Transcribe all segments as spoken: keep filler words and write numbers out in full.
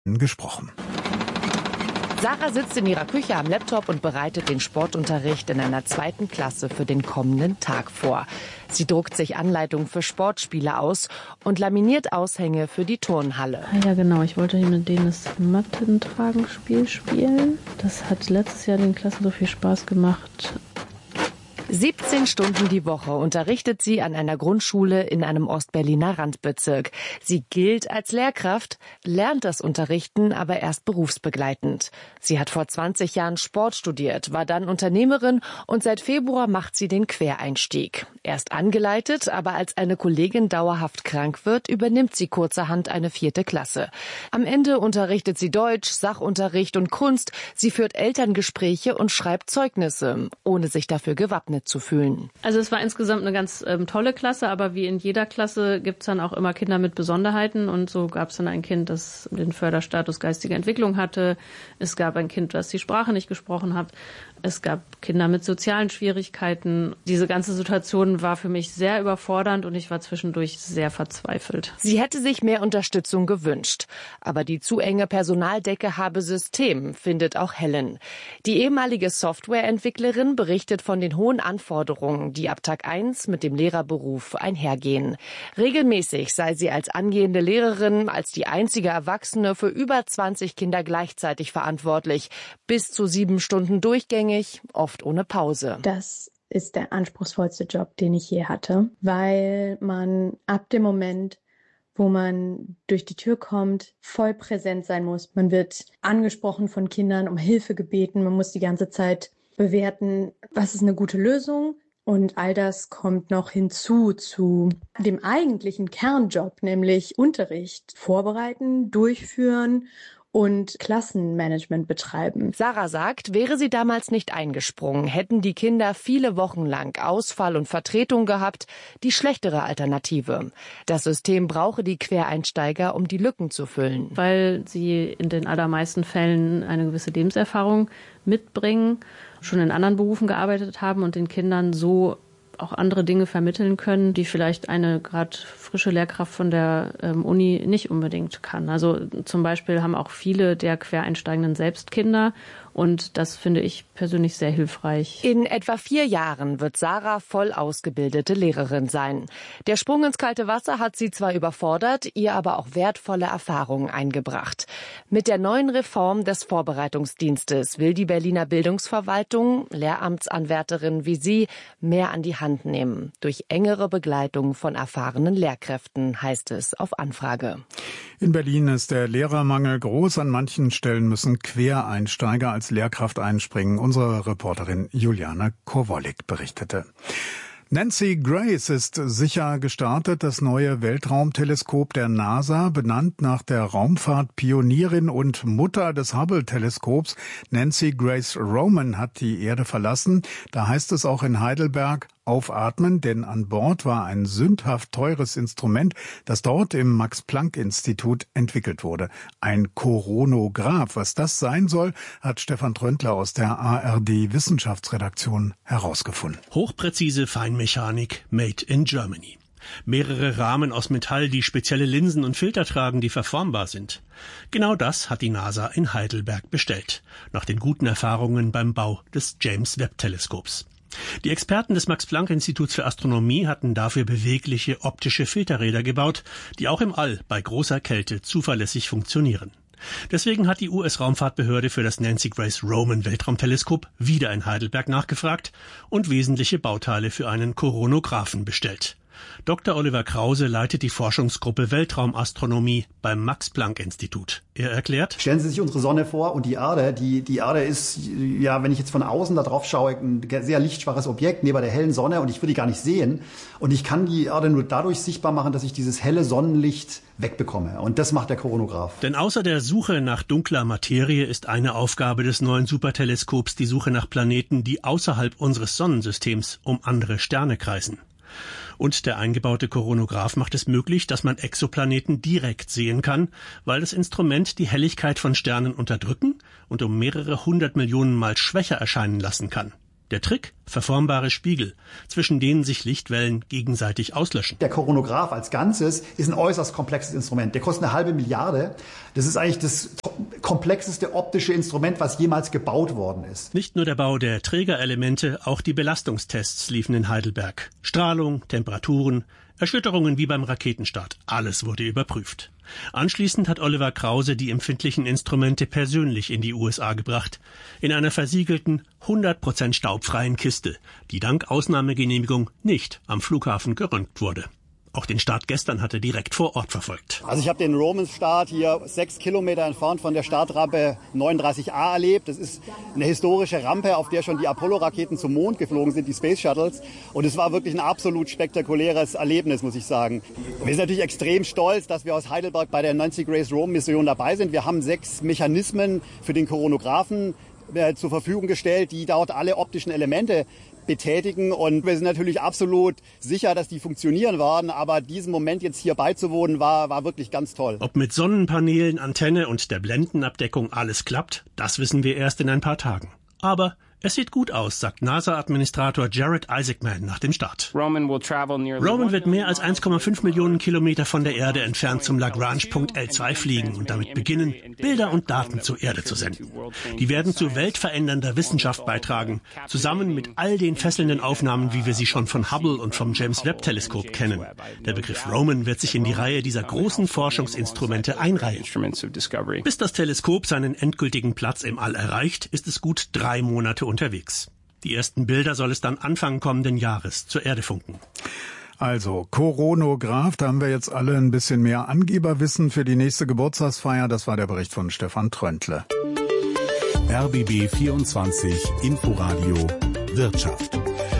gesprochen. Sarah sitzt in ihrer Küche am Laptop und bereitet den Sportunterricht in einer zweiten Klasse für den kommenden Tag vor. Sie druckt sich Anleitungen für Sportspiele aus und laminiert Aushänge für die Turnhalle. Ah ja, genau. Ich wollte hier mit denen das Mattentragenspiel spielen. Das hat letztes Jahr den Klassen so viel Spaß gemacht. siebzehn Stunden die Woche unterrichtet sie an einer Grundschule in einem Ostberliner Randbezirk. Sie gilt als Lehrkraft, lernt das Unterrichten aber erst berufsbegleitend. Sie hat vor zwanzig Jahren Sport studiert, war dann Unternehmerin und seit Februar macht sie den Quereinstieg. Erst angeleitet, aber als eine Kollegin dauerhaft krank wird, übernimmt sie kurzerhand eine vierte Klasse. Am Ende unterrichtet sie Deutsch, Sachunterricht und Kunst. Sie führt Elterngespräche und schreibt Zeugnisse, ohne sich dafür gewappnet zu fühlen. Also es war insgesamt eine ganz ähm, tolle Klasse, aber wie in jeder Klasse gibt es dann auch immer Kinder mit Besonderheiten und so gab es dann ein Kind, das den Förderstatus geistige Entwicklung hatte. Es gab ein Kind, das die Sprache nicht gesprochen hat. Es gab Kinder mit sozialen Schwierigkeiten. Diese ganze Situation war für mich sehr überfordernd und ich war zwischendurch sehr verzweifelt. Sie hätte sich mehr Unterstützung gewünscht. Aber die zu enge Personaldecke habe System, findet auch Helen. Die ehemalige Softwareentwicklerin berichtet von den hohen Anforderungen, die ab Tag eins mit dem Lehrerberuf einhergehen. Regelmäßig sei sie als angehende Lehrerin, als die einzige Erwachsene für über zwanzig Kinder gleichzeitig verantwortlich. Bis zu sieben Stunden durchgängig, oft ohne Pause. Das ist der anspruchsvollste Job, den ich je hatte, weil man ab dem Moment, wo man durch die Tür kommt, voll präsent sein muss. Man wird angesprochen von Kindern, um Hilfe gebeten. Man muss die ganze Zeit bewerten, was ist eine gute Lösung. Und all das kommt noch hinzu zu dem eigentlichen Kernjob, nämlich Unterricht vorbereiten, durchführen und Klassenmanagement betreiben. Sarah sagt, wäre sie damals nicht eingesprungen, hätten die Kinder viele Wochen lang Ausfall und Vertretung gehabt, die schlechtere Alternative. Das System brauche die Quereinsteiger, um die Lücken zu füllen. Weil sie in den allermeisten Fällen eine gewisse Lebenserfahrung mitbringen, schon in anderen Berufen gearbeitet haben und den Kindern so auch andere Dinge vermitteln können, die vielleicht eine gerade frische Lehrkraft von der ähm, Uni nicht unbedingt kann. Also zum Beispiel haben auch viele der Quereinsteigenden selbst Kinder und das finde ich persönlich sehr hilfreich. In etwa vier Jahren wird Sarah voll ausgebildete Lehrerin sein. Der Sprung ins kalte Wasser hat sie zwar überfordert, ihr aber auch wertvolle Erfahrungen eingebracht. Mit der neuen Reform des Vorbereitungsdienstes will die Berliner Bildungsverwaltung Lehramtsanwärterinnen wie sie mehr an die Hand nehmen. Durch engere Begleitung von erfahrenen Lehrkräften, heißt es auf Anfrage. In Berlin ist der Lehrermangel groß. An manchen Stellen müssen Quereinsteiger als Lehrkraft einspringen. Unsere Reporterin Juliane Kowolik berichtete. Nancy Grace ist sicher gestartet. Das neue Weltraumteleskop der NASA, benannt nach der Raumfahrtpionierin und Mutter des Hubble-Teleskops, Nancy Grace Roman, hat die Erde verlassen. Da heißt es auch in Heidelberg, aufatmen, denn an Bord war ein sündhaft teures Instrument, das dort im Max-Planck-Institut entwickelt wurde. Ein Koronograph. Was das sein soll, hat Stefan Tröndler aus der A R D-Wissenschaftsredaktion herausgefunden. Hochpräzise Feinmechanik made in Germany. Mehrere Rahmen aus Metall, die spezielle Linsen und Filter tragen, die verformbar sind. Genau das hat die NASA in Heidelberg bestellt, nach den guten Erfahrungen beim Bau des James-Webb-Teleskops. Die Experten des Max-Planck-Instituts für Astronomie hatten dafür bewegliche optische Filterräder gebaut, die auch im All bei großer Kälte zuverlässig funktionieren. Deswegen hat die U S-Raumfahrtbehörde für das Nancy Grace Roman Weltraumteleskop wieder in Heidelberg nachgefragt und wesentliche Bauteile für einen Koronographen bestellt. Doktor Oliver Krause leitet die Forschungsgruppe Weltraumastronomie beim Max-Planck-Institut. Er erklärt: Stellen Sie sich unsere Sonne vor und die Erde. Die, die Erde ist, ja, wenn ich jetzt von außen da drauf schaue, ein sehr lichtschwaches Objekt neben der hellen Sonne und ich würde die gar nicht sehen. Und ich kann die Erde nur dadurch sichtbar machen, dass ich dieses helle Sonnenlicht wegbekomme. Und das macht der Koronograph. Denn außer der Suche nach dunkler Materie ist eine Aufgabe des neuen Superteleskops die Suche nach Planeten, die außerhalb unseres Sonnensystems um andere Sterne kreisen. Und der eingebaute Koronograph macht es möglich, dass man Exoplaneten direkt sehen kann, weil das Instrument die Helligkeit von Sternen unterdrücken und um mehrere hundert Millionen Mal schwächer erscheinen lassen kann. Der Trick? Verformbare Spiegel, zwischen denen sich Lichtwellen gegenseitig auslöschen. Der Koronograph als Ganzes ist ein äußerst komplexes Instrument. Der kostet eine halbe Milliarde. Das ist eigentlich das komplexeste optische Instrument, was jemals gebaut worden ist. Nicht nur der Bau der Trägerelemente, auch die Belastungstests liefen in Heidelberg. Strahlung, Temperaturen, Erschütterungen wie beim Raketenstart. Alles wurde überprüft. Anschließend hat Oliver Krause die empfindlichen Instrumente persönlich in die U S A gebracht. In einer versiegelten, hundert Prozent staubfreien Kiste, die dank Ausnahmegenehmigung nicht am Flughafen geröntgt wurde. Auch den Start gestern hat er direkt vor Ort verfolgt. Also ich habe den Romans-Start hier sechs Kilometer entfernt von der Startrampe neununddreißig A erlebt. Das ist eine historische Rampe, auf der schon die Apollo-Raketen zum Mond geflogen sind, die Space Shuttles. Und es war wirklich ein absolut spektakuläres Erlebnis, muss ich sagen. Wir sind natürlich extrem stolz, dass wir aus Heidelberg bei der Nancy Grace Rome-Mission dabei sind. Wir haben sechs Mechanismen für den Koronographen äh, zur Verfügung gestellt, die dort alle optischen Elemente betätigen, und wir sind natürlich absolut sicher, dass die funktionieren werden, aber diesen Moment jetzt hier beizuwohnen, war, war wirklich ganz toll. Ob mit Sonnenpaneelen, Antenne und der Blendenabdeckung alles klappt, das wissen wir erst in ein paar Tagen. Aber es sieht gut aus, sagt NASA-Administrator Jared Isaacman nach dem Start. Roman wird mehr als eins Komma fünf Millionen Kilometer von der Erde entfernt zum Lagrange-Punkt L zwei fliegen und damit beginnen, Bilder und Daten zur Erde zu senden. Die werden zu weltverändernder Wissenschaft beitragen, zusammen mit all den fesselnden Aufnahmen, wie wir sie schon von Hubble und vom James-Webb-Teleskop kennen. Der Begriff Roman wird sich in die Reihe dieser großen Forschungsinstrumente einreihen. Bis das Teleskop seinen endgültigen Platz im All erreicht, ist es gut drei Monate unterwegs. Die ersten Bilder soll es dann Anfang kommenden Jahres zur Erde funken. Also, Koronograph, da haben wir jetzt alle ein bisschen mehr Angeberwissen für die nächste Geburtstagsfeier. Das war der Bericht von Stefan Tröntle. R B B vierundzwanzig Inforadio Wirtschaft.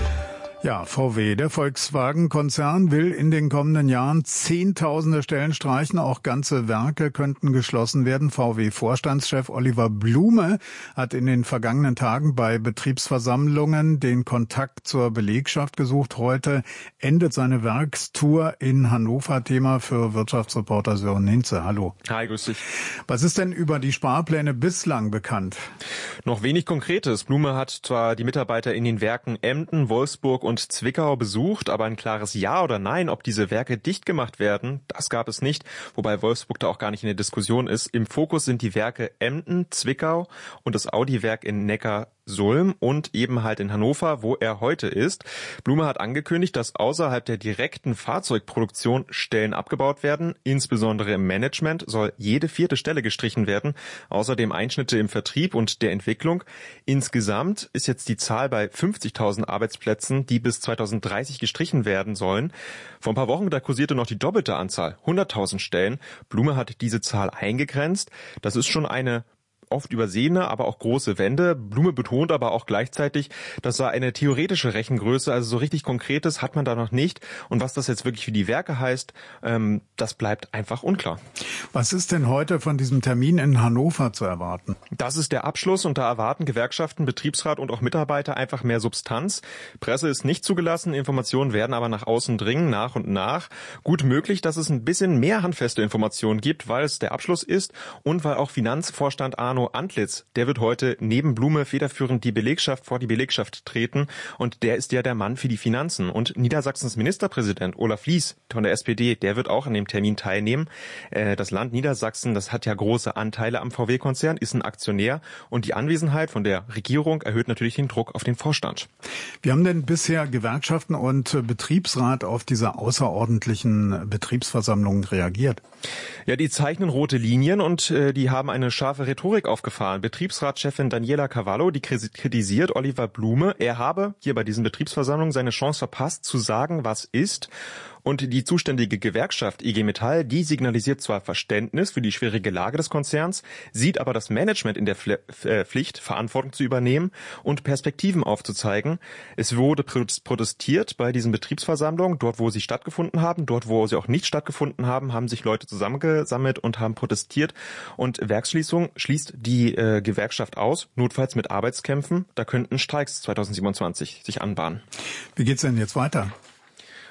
Ja, V W, der Volkswagen-Konzern, will in den kommenden Jahren Zehntausende Stellen streichen. Auch ganze Werke könnten geschlossen werden. V W-Vorstandschef Oliver Blume hat in den vergangenen Tagen bei Betriebsversammlungen den Kontakt zur Belegschaft gesucht. Heute endet seine Werkstour in Hannover. Thema für Wirtschaftsreporter Sören Hinze. Hallo. Hi, grüß dich. Was ist denn über die Sparpläne bislang bekannt? Noch wenig Konkretes. Blume hat zwar die Mitarbeiter in den Werken Emden, Wolfsburg und Zwickau besucht, aber ein klares Ja oder Nein, ob diese Werke dicht gemacht werden, das gab es nicht, wobei Wolfsburg da auch gar nicht in der Diskussion ist. Im Fokus sind die Werke Emden, Zwickau und das Audi-Werk in Neckarsulm und eben halt in Hannover, wo er heute ist. Blume hat angekündigt, dass außerhalb der direkten Fahrzeugproduktion Stellen abgebaut werden. Insbesondere im Management soll jede vierte Stelle gestrichen werden. Außerdem Einschnitte im Vertrieb und der Entwicklung. Insgesamt ist jetzt die Zahl bei fünfzigtausend Arbeitsplätzen, die bis zweitausenddreißig gestrichen werden sollen. Vor ein paar Wochen, da kursierte noch die doppelte Anzahl, hunderttausend Stellen. Blume hat diese Zahl eingegrenzt. Das ist schon eine oft übersehene, aber auch große Wende. Blume betont aber auch gleichzeitig, das sei eine theoretische Rechengröße, also so richtig Konkretes hat man da noch nicht. Und was das jetzt wirklich für die Werke heißt, ähm, das bleibt einfach unklar. Was ist denn heute von diesem Termin in Hannover zu erwarten? Das ist der Abschluss und da erwarten Gewerkschaften, Betriebsrat und auch Mitarbeiter einfach mehr Substanz. Presse ist nicht zugelassen, Informationen werden aber nach außen dringen, nach und nach. Gut möglich, dass es ein bisschen mehr handfeste Informationen gibt, weil es der Abschluss ist und weil auch Finanzvorstand Arno Antlitz, der wird heute neben Blume federführend die Belegschaft vor die Belegschaft treten und der ist ja der Mann für die Finanzen. Und Niedersachsens Ministerpräsident Olaf Lies von der S P D, der wird auch an dem Termin teilnehmen. Das Land Niedersachsen, das hat ja große Anteile am V W-Konzern, ist ein Aktionär und die Anwesenheit von der Regierung erhöht natürlich den Druck auf den Vorstand. Wie haben denn bisher Gewerkschaften und Betriebsrat auf diese außerordentlichen Betriebsversammlungen reagiert? Ja, die zeichnen rote Linien und äh, die haben eine scharfe Rhetorik aufgefahren. Betriebsratschefin Daniela Cavallo, die kritisiert Oliver Blume. Er habe hier bei diesen Betriebsversammlungen seine Chance verpasst, zu sagen, was ist. Und die zuständige Gewerkschaft I G Metall, die signalisiert zwar Verständnis für die schwierige Lage des Konzerns, sieht aber das Management in der Pflicht, Verantwortung zu übernehmen und Perspektiven aufzuzeigen. Es wurde protestiert bei diesen Betriebsversammlungen. Dort, wo sie stattgefunden haben, dort, wo sie auch nicht stattgefunden haben, haben sich Leute zusammengesammelt und haben protestiert. Und Werksschließung schließt die äh, Gewerkschaft aus, notfalls mit Arbeitskämpfen. Da könnten Streiks zweitausendsiebenundzwanzig sich anbahnen. Wie geht's denn jetzt weiter?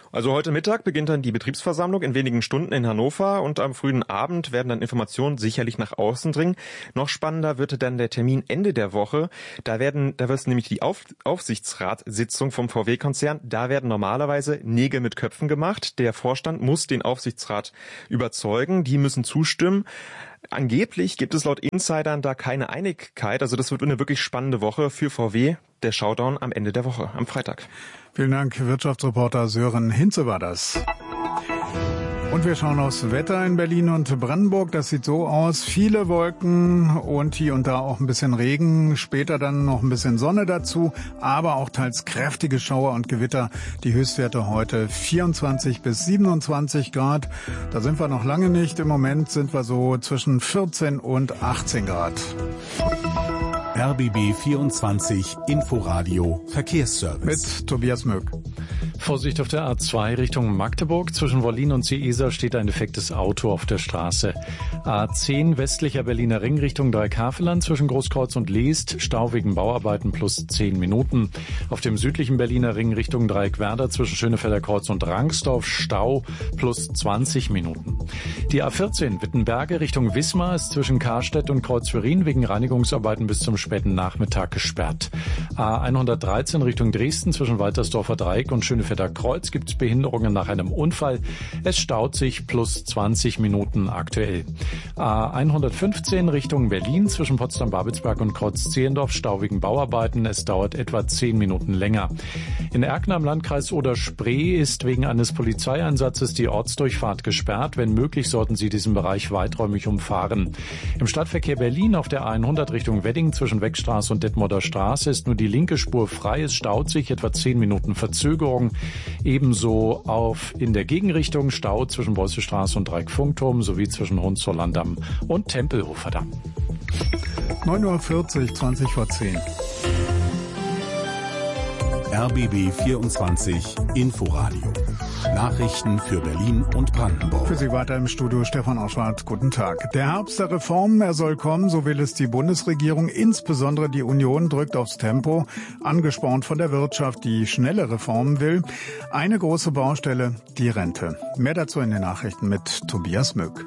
Also heute Mittag beginnt dann die Betriebsversammlung in wenigen Stunden in Hannover und am frühen Abend werden dann Informationen sicherlich nach außen dringen. Noch spannender wird dann der Termin Ende der Woche. Da werden, da wird es nämlich die Auf, Aufsichtsratssitzung vom V W-Konzern. Da werden normalerweise Nägel mit Köpfen gemacht. Der Vorstand muss den Aufsichtsrat überzeugen. Die müssen zustimmen. Angeblich gibt es laut Insidern da keine Einigkeit. Also das wird eine wirklich spannende Woche für V W. Der Showdown am Ende der Woche, am Freitag. Vielen Dank, Wirtschaftsreporter Sören Hinze war das. Und wir schauen aufs Wetter in Berlin und Brandenburg. Das sieht so aus. Viele Wolken und hier und da auch ein bisschen Regen. Später dann noch ein bisschen Sonne dazu, aber auch teils kräftige Schauer und Gewitter. Die Höchstwerte heute vierundzwanzig bis siebenundzwanzig Grad. Da sind wir noch lange nicht. Im Moment sind wir so zwischen vierzehn und achtzehn Grad. R B B vierundzwanzig Inforadio Verkehrsservice. Mit Tobias Möck. Vorsicht auf der A zwei Richtung Magdeburg. Zwischen Wollin und Seesa steht ein defektes Auto auf der Straße. A zehn westlicher Berliner Ring Richtung Dreieckhaveland zwischen Großkreuz und Leest. Stau wegen Bauarbeiten plus zehn Minuten. Auf dem südlichen Berliner Ring Richtung Dreieckwerder zwischen Schönefelder Kreuz und Rangsdorf Stau plus zwanzig Minuten. Die A vierzehn Wittenberge Richtung Wismar ist zwischen Karstedt und Kreuzverin wegen Reinigungsarbeiten bis zum späten Nachmittag gesperrt. A hundertdreizehn Richtung Dresden zwischen Waltersdorfer Dreieck und Schönefelder Kreuz gibt es Behinderungen nach einem Unfall. Es staut sich plus zwanzig Minuten aktuell. A hundertfünfzehn Richtung Berlin zwischen Potsdam-Babelsberg und Kreuz-Zehlendorf Stau wegen Bauarbeiten. Es dauert etwa zehn Minuten länger. In Erkner im Landkreis Oder-Spree ist wegen eines Polizeieinsatzes die Ortsdurchfahrt gesperrt. Wenn möglich, sollten Sie diesen Bereich weiträumig umfahren. Im Stadtverkehr Berlin auf der A hundert Richtung Wedding zwischen Weckstraße und Detmolder Straße ist nur die linke Spur frei. Es staut sich etwa zehn Minuten Verzögerung. Ebenso auf in der Gegenrichtung Stau zwischen Bolzestraße und Dreieck-Funkturm sowie zwischen Hohenzollern-Damm und Tempelhofer Damm. neun Uhr vierzig, zwanzig vor zehn. R B B vierundzwanzig Inforadio. Nachrichten für Berlin und Brandenburg. Für Sie weiter im Studio Stefan Oschwart. Guten Tag. Der Herbst der Reformen, er soll kommen, so will es die Bundesregierung. Insbesondere die Union drückt aufs Tempo, angespornt von der Wirtschaft, die schnelle Reformen will. Eine große Baustelle, die Rente. Mehr dazu in den Nachrichten mit Tobias Möck.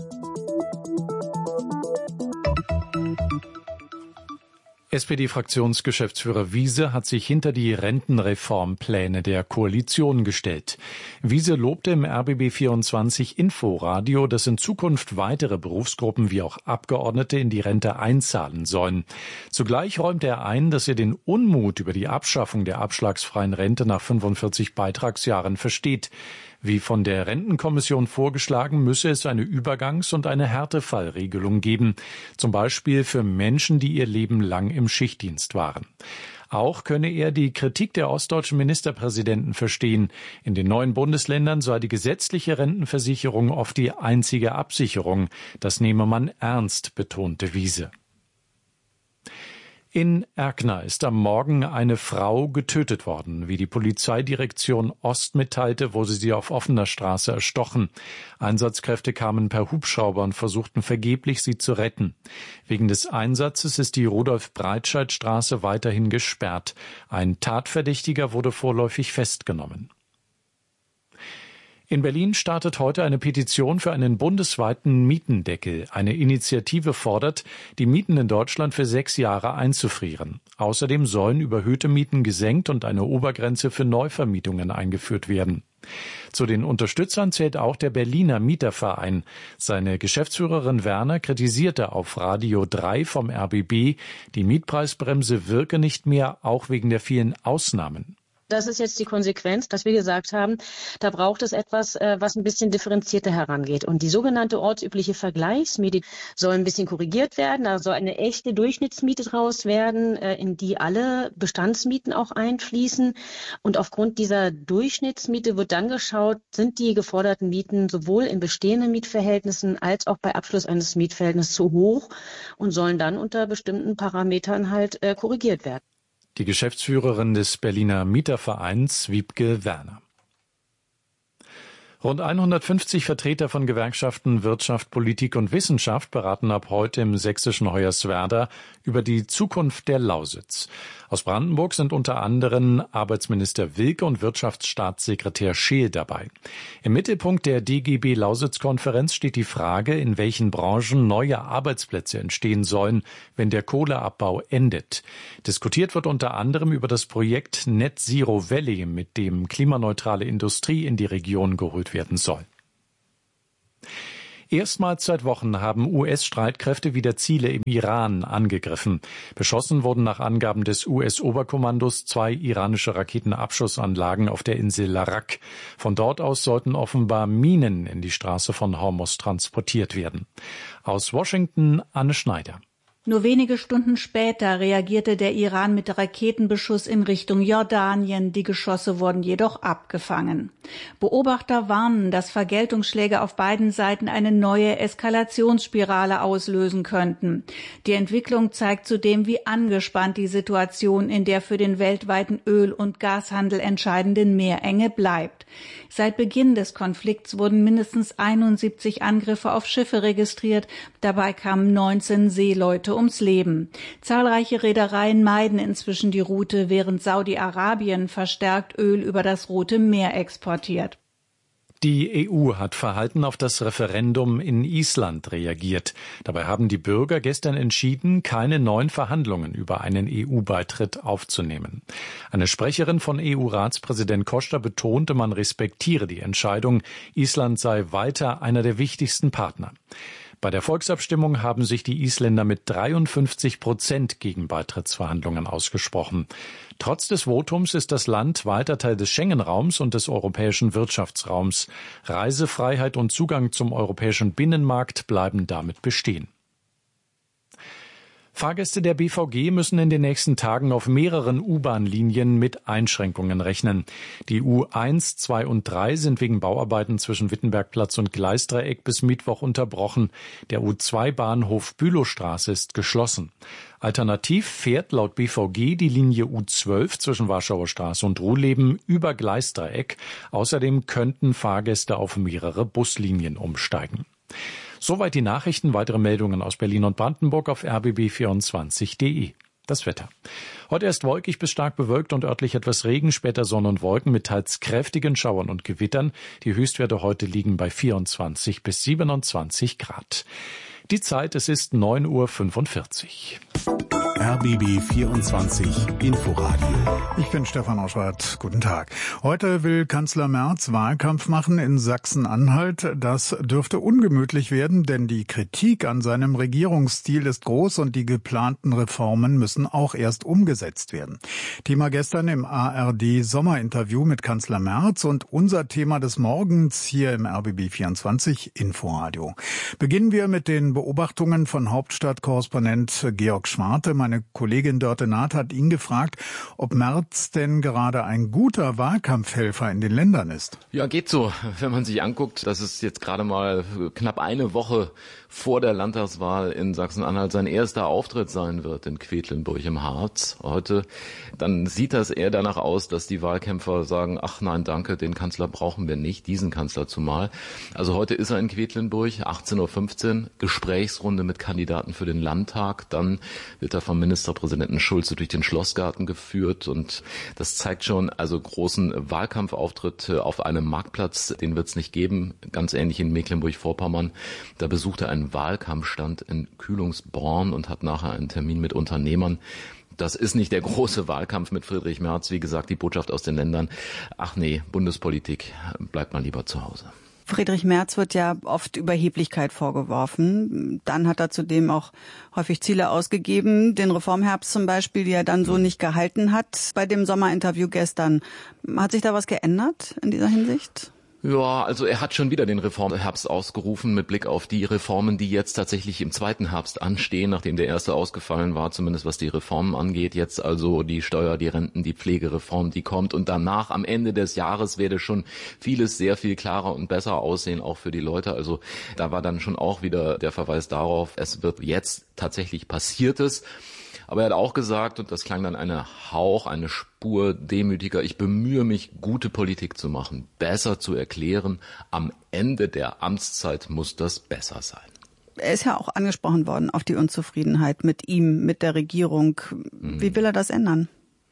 S P D-Fraktionsgeschäftsführer Wiese hat sich hinter die Rentenreformpläne der Koalition gestellt. Wiese lobte im R B B vierundzwanzig Inforadio, dass in Zukunft weitere Berufsgruppen wie auch Abgeordnete in die Rente einzahlen sollen. Zugleich räumte er ein, dass er den Unmut über die Abschaffung der abschlagsfreien Rente nach fünfundvierzig Beitragsjahren versteht. Wie von der Rentenkommission vorgeschlagen, müsse es eine Übergangs- und eine Härtefallregelung geben, zum Beispiel für Menschen, die ihr Leben lang im Schichtdienst waren. Auch könne er die Kritik der ostdeutschen Ministerpräsidenten verstehen. In den neuen Bundesländern sei die gesetzliche Rentenversicherung oft die einzige Absicherung. Das nehme man ernst, betonte Wiese. In Erkner ist am Morgen eine Frau getötet worden, wie die Polizeidirektion Ost mitteilte, wurde sie auf offener Straße erstochen. Einsatzkräfte kamen per Hubschrauber und versuchten vergeblich, sie zu retten. Wegen des Einsatzes ist die Rudolf-Breitscheid-Straße weiterhin gesperrt. Ein Tatverdächtiger wurde vorläufig festgenommen. In Berlin startet heute eine Petition für einen bundesweiten Mietendeckel. Eine Initiative fordert, die Mieten in Deutschland für sechs Jahre einzufrieren. Außerdem sollen überhöhte Mieten gesenkt und eine Obergrenze für Neuvermietungen eingeführt werden. Zu den Unterstützern zählt auch der Berliner Mieterverein. Seine Geschäftsführerin Werner kritisierte auf Radio drei vom R B B, die Mietpreisbremse wirke nicht mehr, auch wegen der vielen Ausnahmen. Das ist jetzt die Konsequenz, dass wir gesagt haben, da braucht es etwas, was ein bisschen differenzierter herangeht. Und die sogenannte ortsübliche Vergleichsmiete soll ein bisschen korrigiert werden. Da soll eine echte Durchschnittsmiete draus werden, in die alle Bestandsmieten auch einfließen. Und aufgrund dieser Durchschnittsmiete wird dann geschaut, sind die geforderten Mieten sowohl in bestehenden Mietverhältnissen als auch bei Abschluss eines Mietverhältnisses zu hoch und sollen dann unter bestimmten Parametern halt korrigiert werden. Die Geschäftsführerin des Berliner Mietervereins, Wiebke Werner. Rund hundertfünfzig Vertreter von Gewerkschaften, Wirtschaft, Politik und Wissenschaft beraten ab heute im sächsischen Hoyerswerda über die Zukunft der Lausitz. Aus Brandenburg sind unter anderem Arbeitsminister Wilke und Wirtschaftsstaatssekretär Scheel dabei. Im Mittelpunkt der D G B-Lausitz-Konferenz steht die Frage, in welchen Branchen neue Arbeitsplätze entstehen sollen, wenn der Kohleabbau endet. Diskutiert wird unter anderem über das Projekt Net Zero Valley, mit dem klimaneutrale Industrie in die Region geholt werden soll. Erstmals seit Wochen haben U S-Streitkräfte wieder Ziele im Iran angegriffen. Beschossen wurden nach Angaben des U S-Oberkommandos zwei iranische Raketenabschussanlagen auf der Insel Larak. Von dort aus sollten offenbar Minen in die Straße von Hormuz transportiert werden. Aus Washington Anne Schneider. Nur wenige Stunden später reagierte der Iran mit Raketenbeschuss in Richtung Jordanien. Die Geschosse wurden jedoch abgefangen. Beobachter warnen, dass Vergeltungsschläge auf beiden Seiten eine neue Eskalationsspirale auslösen könnten. Die Entwicklung zeigt zudem, wie angespannt die Situation in der für den weltweiten Öl- und Gashandel entscheidenden Meerenge bleibt. Seit Beginn des Konflikts wurden mindestens einundsiebzig Angriffe auf Schiffe registriert. Dabei kamen neunzehn Seeleute ums Leben. Zahlreiche Reedereien meiden inzwischen die Route, während Saudi-Arabien verstärkt Öl über das Rote Meer exportiert. Die E U hat verhalten auf das Referendum in Island reagiert. Dabei haben die Bürger gestern entschieden, keine neuen Verhandlungen über einen E U-Beitritt aufzunehmen. Eine Sprecherin von E U-Ratspräsident Costa betonte, man respektiere die Entscheidung. Island sei weiter einer der wichtigsten Partner. Bei der Volksabstimmung haben sich die Isländer mit dreiundfünfzig Prozent gegen Beitrittsverhandlungen ausgesprochen. Trotz des Votums ist das Land weiter Teil des Schengen-Raums und des europäischen Wirtschaftsraums. Reisefreiheit und Zugang zum europäischen Binnenmarkt bleiben damit bestehen. Fahrgäste der B V G müssen in den nächsten Tagen auf mehreren U-Bahn-Linien mit Einschränkungen rechnen. Die U eins, zwei und drei sind wegen Bauarbeiten zwischen Wittenbergplatz und Gleisdreieck bis Mittwoch unterbrochen. Der U zwei Bahnhof Bülowstraße ist geschlossen. Alternativ fährt laut B V G die Linie U zwölf zwischen Warschauer Straße und Ruhleben über Gleisdreieck. Außerdem könnten Fahrgäste auf mehrere Buslinien umsteigen. Soweit die Nachrichten. Weitere Meldungen aus Berlin und Brandenburg auf r b b vierundzwanzig punkt de. Das Wetter. Heute erst wolkig bis stark bewölkt und örtlich etwas Regen, später Sonne und Wolken mit teils kräftigen Schauern und Gewittern. Die Höchstwerte heute liegen bei vierundzwanzig bis siebenundzwanzig Grad. Die Zeit, es ist neun Uhr fünfundvierzig. R B B vierundzwanzig Inforadio. Ich bin Stefan Oschwart. Guten Tag. Heute will Kanzler Merz Wahlkampf machen in Sachsen-Anhalt. Das dürfte ungemütlich werden, denn die Kritik an seinem Regierungsstil ist groß und die geplanten Reformen müssen auch erst umgesetzt werden. Thema gestern im A R D-Sommerinterview mit Kanzler Merz und unser Thema des Morgens hier im R B B vierundzwanzig Inforadio. Beginnen wir mit den Beobachtungen von Hauptstadtkorrespondent Georg Schwarte. Meine Kollegin Dörte Naht hat ihn gefragt, ob Merz denn gerade ein guter Wahlkampfhelfer in den Ländern ist. Ja, geht so. Wenn man sich anguckt, dass es jetzt gerade mal knapp eine Woche vor der Landtagswahl in Sachsen-Anhalt sein erster Auftritt sein wird in Quedlinburg im Harz heute, dann sieht das eher danach aus, dass die Wahlkämpfer sagen, ach nein, danke, den Kanzler brauchen wir nicht, diesen Kanzler zumal. Also heute ist er in Quedlinburg, achtzehn Uhr fünfzehn, Gesprächsrunde mit Kandidaten für den Landtag, dann wird er vom Ministerpräsidenten Schulze durch den Schlossgarten geführt und das zeigt schon, also großen Wahlkampfauftritt auf einem Marktplatz, den wird es nicht geben, ganz ähnlich in Mecklenburg-Vorpommern. Da besucht er einen Wahlkampfstand in Kühlungsborn und hat nachher einen Termin mit Unternehmern. Das ist nicht der große Wahlkampf mit Friedrich Merz. Wie gesagt, die Botschaft aus den Ländern. Ach nee, Bundespolitik, bleibt mal lieber zu Hause. Friedrich Merz wird ja oft Überheblichkeit vorgeworfen. Dann hat er zudem auch häufig Ziele ausgegeben. Den Reformherbst zum Beispiel, die er dann so nicht gehalten hat. Bei dem Sommerinterview gestern. Hat sich da was geändert in dieser Hinsicht? Ja, also er hat schon wieder den Reformherbst ausgerufen mit Blick auf die Reformen, die jetzt tatsächlich im zweiten Herbst anstehen, nachdem der erste ausgefallen war, zumindest was die Reformen angeht. Jetzt also die Steuer, die Renten, die Pflegereform, die kommt. Und danach, am Ende des Jahres, werde schon vieles sehr viel klarer und besser aussehen, auch für die Leute. Also da war dann schon auch wieder der Verweis darauf, es wird jetzt tatsächlich Passiertes. Aber er hat auch gesagt, und das klang dann eine Hauch, eine Spur demütiger, ich bemühe mich, gute Politik zu machen, besser zu erklären. Am Ende der Amtszeit muss das besser sein. Er ist ja auch angesprochen worden auf die Unzufriedenheit mit ihm, mit der Regierung. Wie will er das ändern?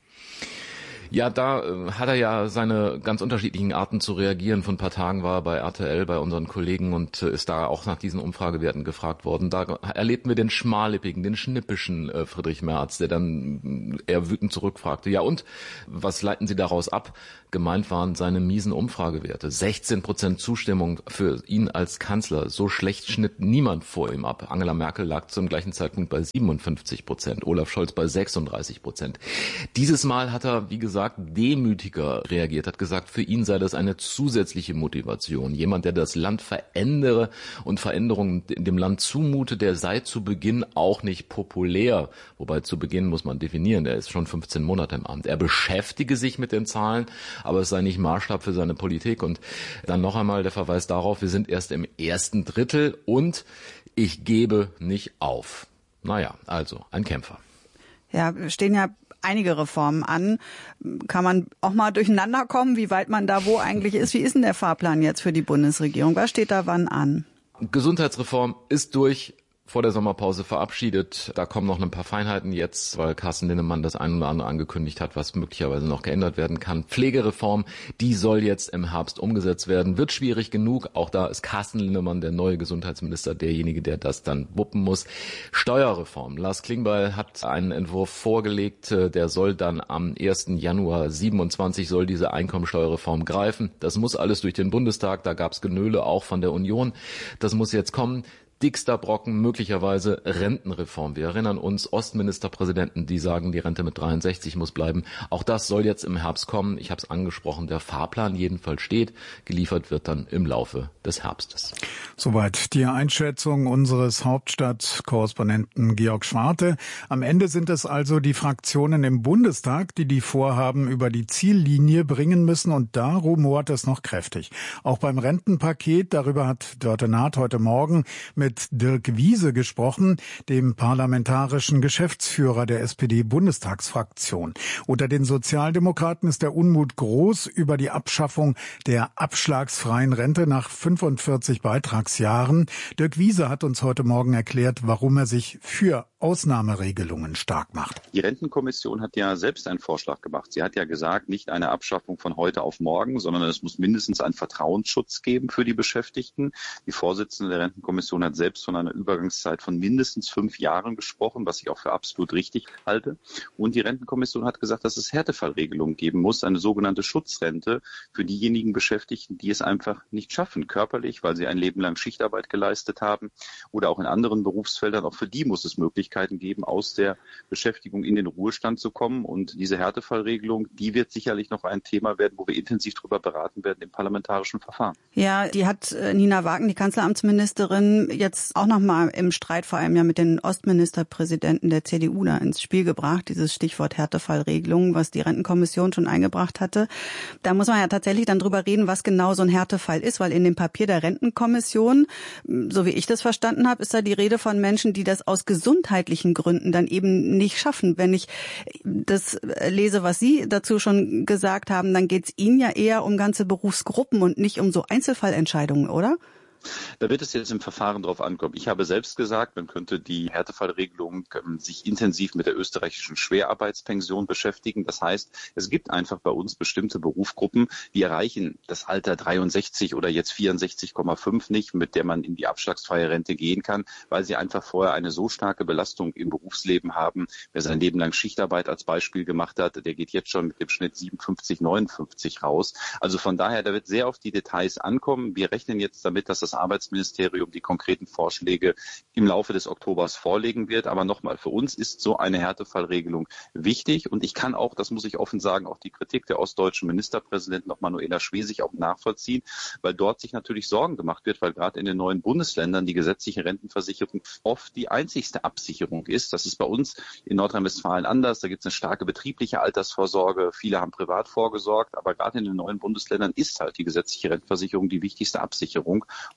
Ja, da äh, hat er ja seine ganz unterschiedlichen Arten zu reagieren. Vor ein paar Tagen war er bei R T L bei unseren Kollegen und äh, ist da auch nach diesen Umfragewerten gefragt worden. Da erlebten wir den schmallippigen, den schnippischen äh, Friedrich Merz, der dann äh, eher wütend zurückfragte. Ja und, was leiten Sie daraus ab? Gemeint waren seine miesen Umfragewerte. sechzehn Prozent Zustimmung für ihn als Kanzler. So schlecht schnitt niemand vor ihm ab. Angela Merkel lag zum gleichen Zeitpunkt bei siebenundfünfzig Prozent, Olaf Scholz bei sechsunddreißig Prozent. Dieses Mal hat er, wie gesagt, demütiger reagiert, hat gesagt, für ihn sei das eine zusätzliche Motivation. Jemand, der das Land verändere und Veränderungen in dem Land zumute, der sei zu Beginn auch nicht populär. Wobei zu Beginn muss man definieren, er ist schon fünfzehn Monate im Amt. Er beschäftige sich mit den Zahlen, aber es sei nicht Maßstab für seine Politik. Und dann noch einmal der Verweis darauf, wir sind erst im ersten Drittel und ich gebe nicht auf. Naja, also ein Kämpfer. Ja, wir stehen ja einige Reformen an. Kann man auch mal durcheinander kommen, wie weit man da wo eigentlich ist? Wie ist denn der Fahrplan jetzt für die Bundesregierung? Was steht da wann an? Gesundheitsreform ist durch. Vor der Sommerpause verabschiedet. Da kommen noch ein paar Feinheiten jetzt, weil Carsten Linnemann das ein oder andere angekündigt hat, was möglicherweise noch geändert werden kann. Pflegereform, die soll jetzt im Herbst umgesetzt werden. Wird schwierig genug. Auch da ist Carsten Linnemann, der neue Gesundheitsminister, derjenige, der das dann wuppen muss. Steuerreform. Lars Klingbeil hat einen Entwurf vorgelegt. Der soll dann am ersten Januar siebenundzwanzig soll diese Einkommensteuerreform greifen. Das muss alles durch den Bundestag. Da gab es Genöle auch von der Union. Das muss jetzt kommen. Dickster Brocken, möglicherweise Rentenreform. Wir erinnern uns, Ostministerpräsidenten, die sagen, die Rente mit dreiundsechzig muss bleiben. Auch das soll jetzt im Herbst kommen. Ich habe es angesprochen, der Fahrplan jedenfalls steht. Geliefert wird dann im Laufe des Herbstes. Soweit die Einschätzung unseres Hauptstadtkorrespondenten Georg Schwarte. Am Ende sind es also die Fraktionen im Bundestag, die die Vorhaben über die Ziellinie bringen müssen. Und da rumort es noch kräftig. Auch beim Rentenpaket, darüber hat Dörte Naht heute Morgen mit Dirk Wiese gesprochen, dem parlamentarischen Geschäftsführer der S P D-Bundestagsfraktion. Unter den Sozialdemokraten ist der Unmut groß über die Abschaffung der abschlagsfreien Rente nach fünfundvierzig Beitragsjahren. Dirk Wiese hat uns heute Morgen erklärt, warum er sich für Ausnahmeregelungen stark macht. Die Rentenkommission hat ja selbst einen Vorschlag gemacht. Sie hat ja gesagt, nicht eine Abschaffung von heute auf morgen, sondern es muss mindestens einen Vertrauensschutz geben für die Beschäftigten. Die Vorsitzende der Rentenkommission hat selbst von einer Übergangszeit von mindestens fünf Jahren gesprochen, was ich auch für absolut richtig halte. Und die Rentenkommission hat gesagt, dass es Härtefallregelungen geben muss, eine sogenannte Schutzrente für diejenigen Beschäftigten, die es einfach nicht schaffen, körperlich, weil sie ein Leben lang Schichtarbeit geleistet haben oder auch in anderen Berufsfeldern. Auch für die muss es Möglichkeiten geben, aus der Beschäftigung in den Ruhestand zu kommen. Und diese Härtefallregelung, die wird sicherlich noch ein Thema werden, wo wir intensiv darüber beraten werden im parlamentarischen Verfahren. Ja, die hat Nina Wagen, die Kanzleramtsministerin, jetzt auch noch mal im Streit vor allem ja mit den Ostministerpräsidenten der C D U da ins Spiel gebracht, dieses Stichwort Härtefallregelung, was die Rentenkommission schon eingebracht hatte. Da muss man ja tatsächlich dann drüber reden, was genau so ein Härtefall ist, weil in dem Papier der Rentenkommission, so wie ich das verstanden habe, ist da die Rede von Menschen, die das aus gesundheitlichen Gründen dann eben nicht schaffen. Wenn ich das lese, was Sie dazu schon gesagt haben, dann geht es Ihnen ja eher um ganze Berufsgruppen und nicht um so Einzelfallentscheidungen, oder? Da wird es jetzt im Verfahren drauf ankommen. Ich habe selbst gesagt, man könnte die Härtefallregelung ähm, sich intensiv mit der österreichischen Schwerarbeitspension beschäftigen. Das heißt, es gibt einfach bei uns bestimmte Berufsgruppen, die erreichen das Alter dreiundsechzig oder jetzt vierundsechzig Komma fünf nicht, mit der man in die abschlagsfreie Rente gehen kann, weil sie einfach vorher eine so starke Belastung im Berufsleben haben. Wer sein Leben lang Schichtarbeit als Beispiel gemacht hat, der geht jetzt schon mit dem Schnitt siebenundfünfzig, neunundfünfzig raus. Also von daher, da wird sehr auf die Details ankommen. Wir rechnen jetzt damit, dass das Arbeitsministerium die konkreten Vorschläge im Laufe des Oktobers vorlegen wird. Aber nochmal, für uns ist so eine Härtefallregelung wichtig. Und ich kann auch, das muss ich offen sagen, auch die Kritik der ostdeutschen Ministerpräsidentin, noch Manuela Schwesig, auch nachvollziehen, weil dort sich natürlich Sorgen gemacht wird, weil gerade in den neuen Bundesländern die gesetzliche Rentenversicherung oft die einzigste Absicherung ist. Das ist bei uns in Nordrhein-Westfalen anders. Da gibt es eine starke betriebliche Altersvorsorge. Viele haben privat vorgesorgt. Aber gerade in den neuen Bundesländern ist halt die gesetzliche Rentenversicherung die wichtigste Absicherung.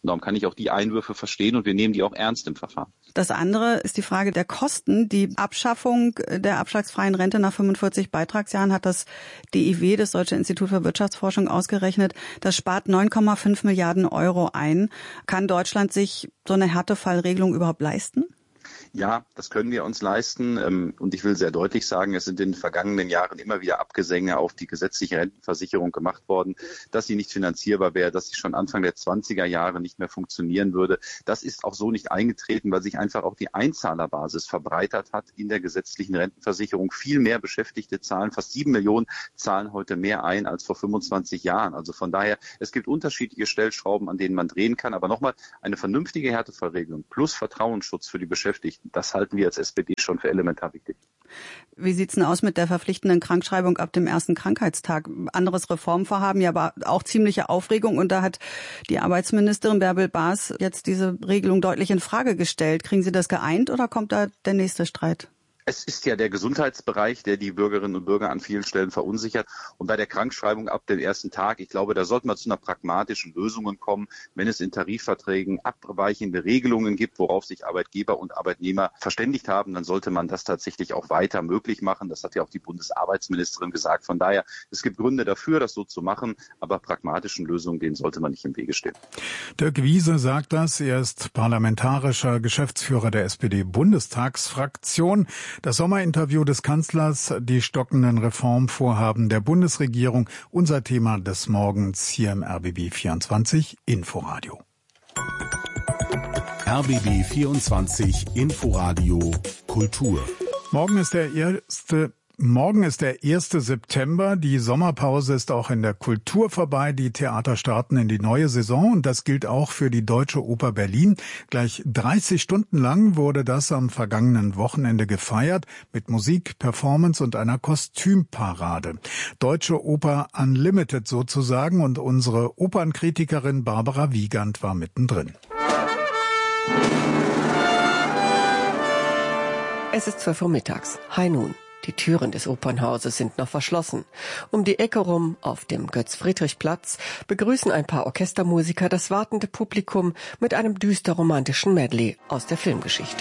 Und darum kann ich auch die Einwürfe verstehen und wir nehmen die auch ernst im Verfahren. Das andere ist die Frage der Kosten. Die Abschaffung der abschlagsfreien Rente nach fünfundvierzig Beitragsjahren hat das D I W, das Deutsche Institut für Wirtschaftsforschung, ausgerechnet. Das spart neun Komma fünf Milliarden Euro ein. Kann Deutschland sich so eine Härtefallregelung überhaupt leisten? Ja, das können wir uns leisten. Und ich will sehr deutlich sagen, es sind in den vergangenen Jahren immer wieder Abgesänge auf die gesetzliche Rentenversicherung gemacht worden, dass sie nicht finanzierbar wäre, dass sie schon Anfang der zwanziger Jahre nicht mehr funktionieren würde. Das ist auch so nicht eingetreten, weil sich einfach auch die Einzahlerbasis verbreitert hat in der gesetzlichen Rentenversicherung. Viel mehr Beschäftigte zahlen, fast sieben Millionen zahlen heute mehr ein als vor fünfundzwanzig Jahren. Also von daher, es gibt unterschiedliche Stellschrauben, an denen man drehen kann. Aber nochmal, eine vernünftige Härtefallregelung plus Vertrauensschutz für die Beschäftigten, das halten wir als S P D schon für elementar wichtig. Wie sieht's denn aus mit der verpflichtenden Krankschreibung ab dem ersten Krankheitstag? Anderes Reformvorhaben, ja, aber auch ziemliche Aufregung. Und da hat die Arbeitsministerin Bärbel Baas jetzt diese Regelung deutlich in Frage gestellt. Kriegen Sie das geeint oder kommt da der nächste Streit? Es ist ja der Gesundheitsbereich, der die Bürgerinnen und Bürger an vielen Stellen verunsichert. Und bei der Krankschreibung ab dem ersten Tag, ich glaube, da sollten wir zu einer pragmatischen Lösung kommen. Wenn es in Tarifverträgen abweichende Regelungen gibt, worauf sich Arbeitgeber und Arbeitnehmer verständigt haben, dann sollte man das tatsächlich auch weiter möglich machen. Das hat ja auch die Bundesarbeitsministerin gesagt. Von daher, es gibt Gründe dafür, das so zu machen, aber pragmatischen Lösungen, denen sollte man nicht im Wege stehen. Dirk Wiese sagt das. Er ist parlamentarischer Geschäftsführer der S P D-Bundestagsfraktion. Das Sommerinterview des Kanzlers, die stockenden Reformvorhaben der Bundesregierung, unser Thema des Morgens hier im R B B vierundzwanzig Inforadio. R B B vierundzwanzig Inforadio Kultur. Morgen ist der erste Morgen ist der erste September. Die Sommerpause ist auch in der Kultur vorbei. Die Theater starten in die neue Saison und das gilt auch für die Deutsche Oper Berlin. Gleich dreißig Stunden lang wurde das am vergangenen Wochenende gefeiert mit Musik, Performance und einer Kostümparade. Deutsche Oper Unlimited sozusagen, und unsere Opernkritikerin Barbara Wiegand war mittendrin. Es ist zwölf Uhr mittags. High Noon. Die Türen des Opernhauses sind noch verschlossen. Um die Ecke rum, auf dem Götz-Friedrich-Platz, begrüßen ein paar Orchestermusiker das wartende Publikum mit einem düster romantischen Medley aus der Filmgeschichte.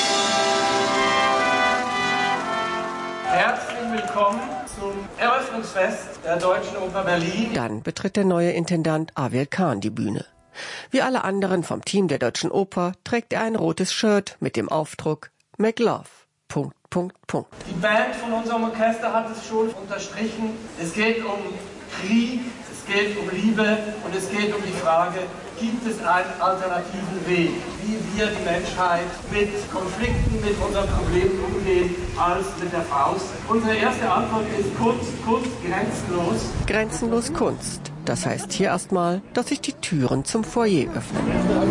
Herzlich willkommen zum Eröffnungsfest der Deutschen Oper Berlin. Dann betritt der neue Intendant Avel Khan die Bühne. Wie alle anderen vom Team der Deutschen Oper trägt er ein rotes Shirt mit dem Aufdruck Make Love. Punkt, Punkt, Punkt. Die Band von unserem Orchester hat es schon unterstrichen. Es geht um Krieg, es geht um Liebe und es geht um die Frage, gibt es einen alternativen Weg, wie wir die Menschheit mit Konflikten, mit unseren Problemen umgehen, als mit der Faust. Unsere erste Antwort ist Kunst, Kunst grenzenlos. Grenzenlos Kunst. Das heißt hier erstmal, dass sich die Türen zum Foyer öffnen.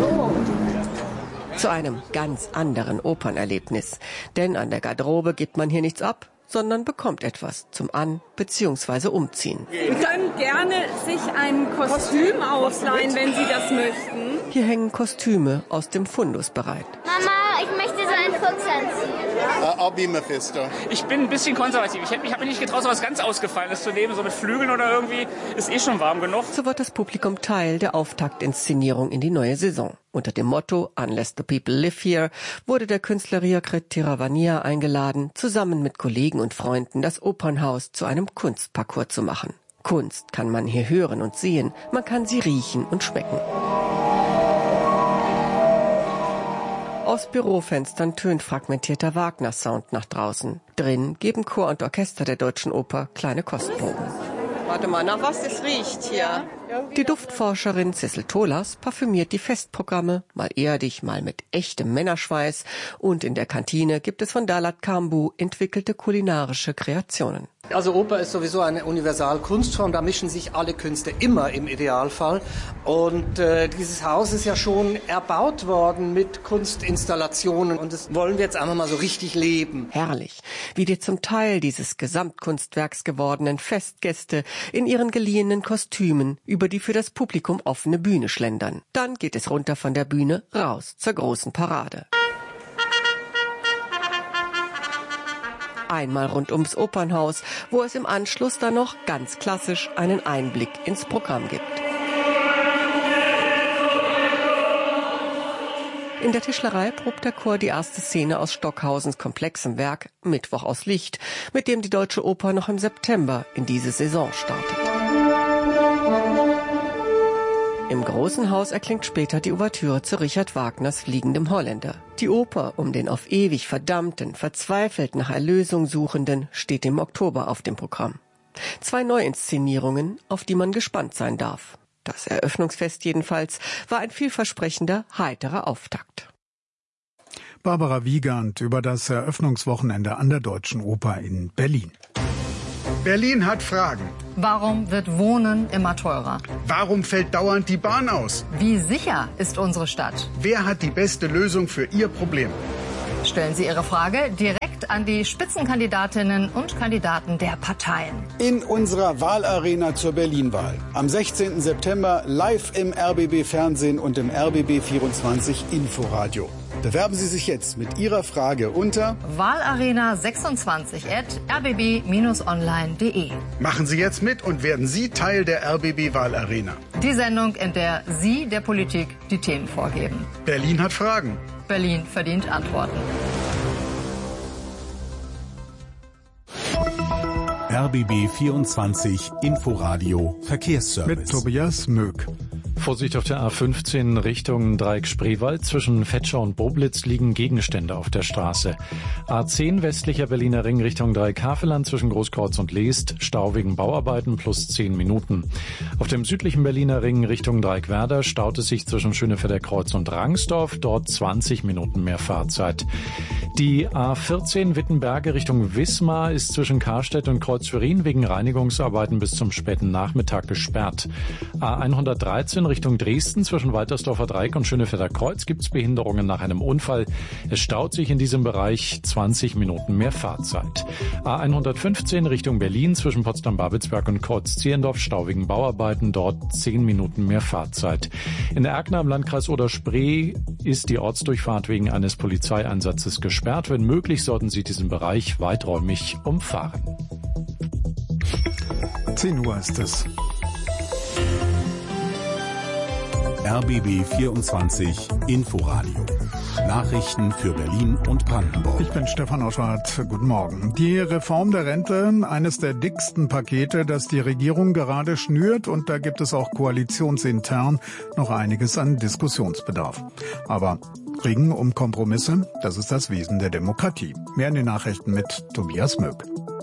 Zu einem ganz anderen Opernerlebnis. Denn an der Garderobe gibt man hier nichts ab, sondern bekommt etwas zum An- bzw. Umziehen. Sie können gerne sich ein Kostüm ausleihen, wenn Sie das möchten. Hier hängen Kostüme aus dem Fundus bereit. Mama, ich möchte so einen Fuchs anziehen. Uh, I'll be Mephisto. Ich bin ein bisschen konservativ. Ich, ich habe mich nicht getraut, so was ganz Ausgefallenes zu nehmen, so mit Flügeln oder irgendwie. Ist eh schon warm genug. So wird das Publikum Teil der Auftaktinszenierung in die neue Saison. Unter dem Motto Unless the People Live Here wurde der Künstler Riakrit Tiravania eingeladen, zusammen mit Kollegen und Freunden das Opernhaus zu einem Kunstparcours zu machen. Kunst kann man hier hören und sehen, man kann sie riechen und schmecken. Aus Bürofenstern tönt fragmentierter Wagner-Sound nach draußen. Drin geben Chor und Orchester der Deutschen Oper kleine Kostproben. Warte mal, nach was es riecht hier. Die Duftforscherin Sissel Tolas parfümiert die Festprogramme, mal erdig, mal mit echtem Männerschweiß. Und in der Kantine gibt es von Dalat Kambu entwickelte kulinarische Kreationen. Also Oper ist sowieso eine Universalkunstform, da mischen sich alle Künste immer im Idealfall. Und äh, dieses Haus ist ja schon erbaut worden mit Kunstinstallationen und das wollen wir jetzt einfach mal so richtig leben. Herrlich, wie die zum Teil dieses Gesamtkunstwerks gewordenen Festgäste in ihren geliehenen Kostümen über die für das Publikum offene Bühne schlendern. Dann geht es runter von der Bühne raus zur großen Parade. Einmal rund ums Opernhaus, wo es im Anschluss dann noch ganz klassisch einen Einblick ins Programm gibt. In der Tischlerei probt der Chor die erste Szene aus Stockhausens komplexem Werk Mittwoch aus Licht, mit dem die Deutsche Oper noch im September in diese Saison startet. Im Großen Haus erklingt später die Ouvertüre zu Richard Wagners Fliegendem Holländer. Die Oper um den auf ewig verdammten, verzweifelt nach Erlösung Suchenden steht im Oktober auf dem Programm. Zwei Neuinszenierungen, auf die man gespannt sein darf. Das Eröffnungsfest jedenfalls war ein vielversprechender, heiterer Auftakt. Barbara Wiegand über das Eröffnungswochenende an der Deutschen Oper in Berlin. Berlin hat Fragen. Warum wird Wohnen immer teurer? Warum fällt dauernd die Bahn aus? Wie sicher ist unsere Stadt? Wer hat die beste Lösung für Ihr Problem? Stellen Sie Ihre Frage direkt an die Spitzenkandidatinnen und Kandidaten der Parteien. In unserer Wahlarena zur Berlin-Wahl. Am sechzehnten September live im R B B-Fernsehen und im R B B vierundzwanzig Inforadio. Bewerben Sie sich jetzt mit Ihrer Frage unter wahlarena sechsundzwanzig at r b b Bindestrich online Punkt d e. Machen Sie jetzt mit und werden Sie Teil der R B B-Wahlarena. Die Sendung, in der Sie der Politik die Themen vorgeben. Berlin hat Fragen. Berlin verdient Antworten. R B B vierundzwanzig Inforadio Verkehrsservice. Mit Tobias Möck. Vorsicht auf der A fünfzehn Richtung Dreieck Spreewald. Zwischen Vetschau und Boblitz liegen Gegenstände auf der Straße. A zehn westlicher Berliner Ring Richtung Dreieck Havelland zwischen Großkreuz und Leest. Stau wegen Bauarbeiten plus zehn Minuten. Auf dem südlichen Berliner Ring Richtung Dreieck Werder staut es sich zwischen Schönefelder Kreuz und Rangsdorf. Dort zwanzig Minuten mehr Fahrzeit. Die A vierzehn Wittenberge Richtung Wismar ist zwischen Karstedt und Kreuz-Schwerin wegen Reinigungsarbeiten bis zum späten Nachmittag gesperrt. A hundertdreizehn Richtung Dresden zwischen Waltersdorfer Dreieck und Schönefelder Kreuz gibt es Behinderungen nach einem Unfall. Es staut sich in diesem Bereich zwanzig Minuten mehr Fahrzeit. A hundertfünfzehn Richtung Berlin zwischen Potsdam-Babelsberg und Kreuz-Zehlendorf Stau wegen Bauarbeiten, dort zehn Minuten mehr Fahrzeit. In Erkner im Landkreis Oder-Spree ist die Ortsdurchfahrt wegen eines Polizeieinsatzes gesperrt. Wenn möglich, sollten Sie diesen Bereich weiträumig umfahren. zehn Uhr ist es. R B B vierundzwanzig Inforadio. Nachrichten für Berlin und Brandenburg. Ich bin Stefan Oschwart. Guten Morgen. Die Reform der Rente, eines der dicksten Pakete, das die Regierung gerade schnürt. Und da gibt es auch koalitionsintern noch einiges an Diskussionsbedarf. Aber Ringen um Kompromisse, das ist das Wesen der Demokratie. Mehr in den Nachrichten mit Tobias Möck.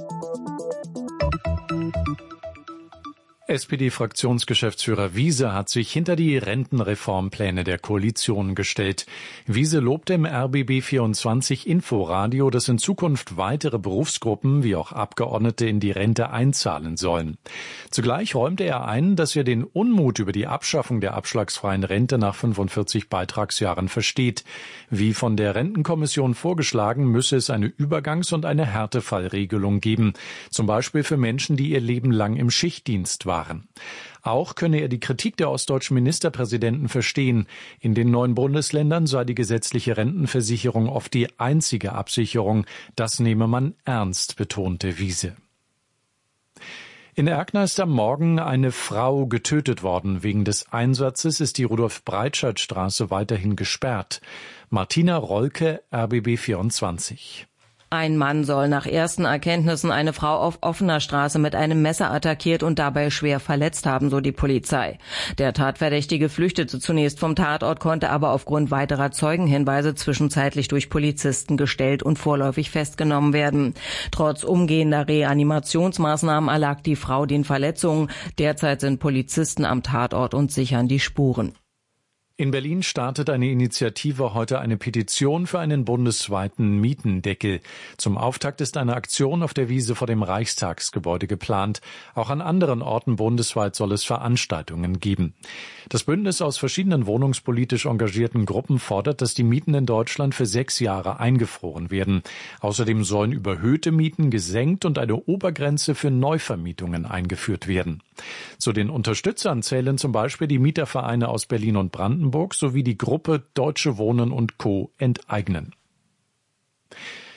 S P D-Fraktionsgeschäftsführer Wiese hat sich hinter die Rentenreformpläne der Koalition gestellt. Wiese lobte im R B B vierundzwanzig Inforadio, dass in Zukunft weitere Berufsgruppen wie auch Abgeordnete in die Rente einzahlen sollen. Zugleich räumte er ein, dass er den Unmut über die Abschaffung der abschlagsfreien Rente nach fünfundvierzig Beitragsjahren versteht. Wie von der Rentenkommission vorgeschlagen, müsse es eine Übergangs- und eine Härtefallregelung geben. Zum Beispiel für Menschen, die ihr Leben lang im Schichtdienst waren. Auch könne er die Kritik der ostdeutschen Ministerpräsidenten verstehen. In den neuen Bundesländern sei die gesetzliche Rentenversicherung oft die einzige Absicherung. Das nehme man ernst, betonte Wiese. In Erkner ist am Morgen eine Frau getötet worden. Wegen des Einsatzes ist die Rudolf-Breitscheid-Straße weiterhin gesperrt. Martina Rolke, R B B vierundzwanzig. Ein Mann soll nach ersten Erkenntnissen eine Frau auf offener Straße mit einem Messer attackiert und dabei schwer verletzt haben, so die Polizei. Der Tatverdächtige flüchtete zunächst vom Tatort, konnte aber aufgrund weiterer Zeugenhinweise zwischenzeitlich durch Polizisten gestellt und vorläufig festgenommen werden. Trotz umgehender Reanimationsmaßnahmen erlag die Frau den Verletzungen. Derzeit sind Polizisten am Tatort und sichern die Spuren. In Berlin startet eine Initiative heute eine Petition für einen bundesweiten Mietendeckel. Zum Auftakt ist eine Aktion auf der Wiese vor dem Reichstagsgebäude geplant. Auch an anderen Orten bundesweit soll es Veranstaltungen geben. Das Bündnis aus verschiedenen wohnungspolitisch engagierten Gruppen fordert, dass die Mieten in Deutschland für sechs Jahre eingefroren werden. Außerdem sollen überhöhte Mieten gesenkt und eine Obergrenze für Neuvermietungen eingeführt werden. Zu den Unterstützern zählen zum Beispiel die Mietervereine aus Berlin und Brandenburg sowie die Gruppe Deutsche Wohnen und Co. enteignen.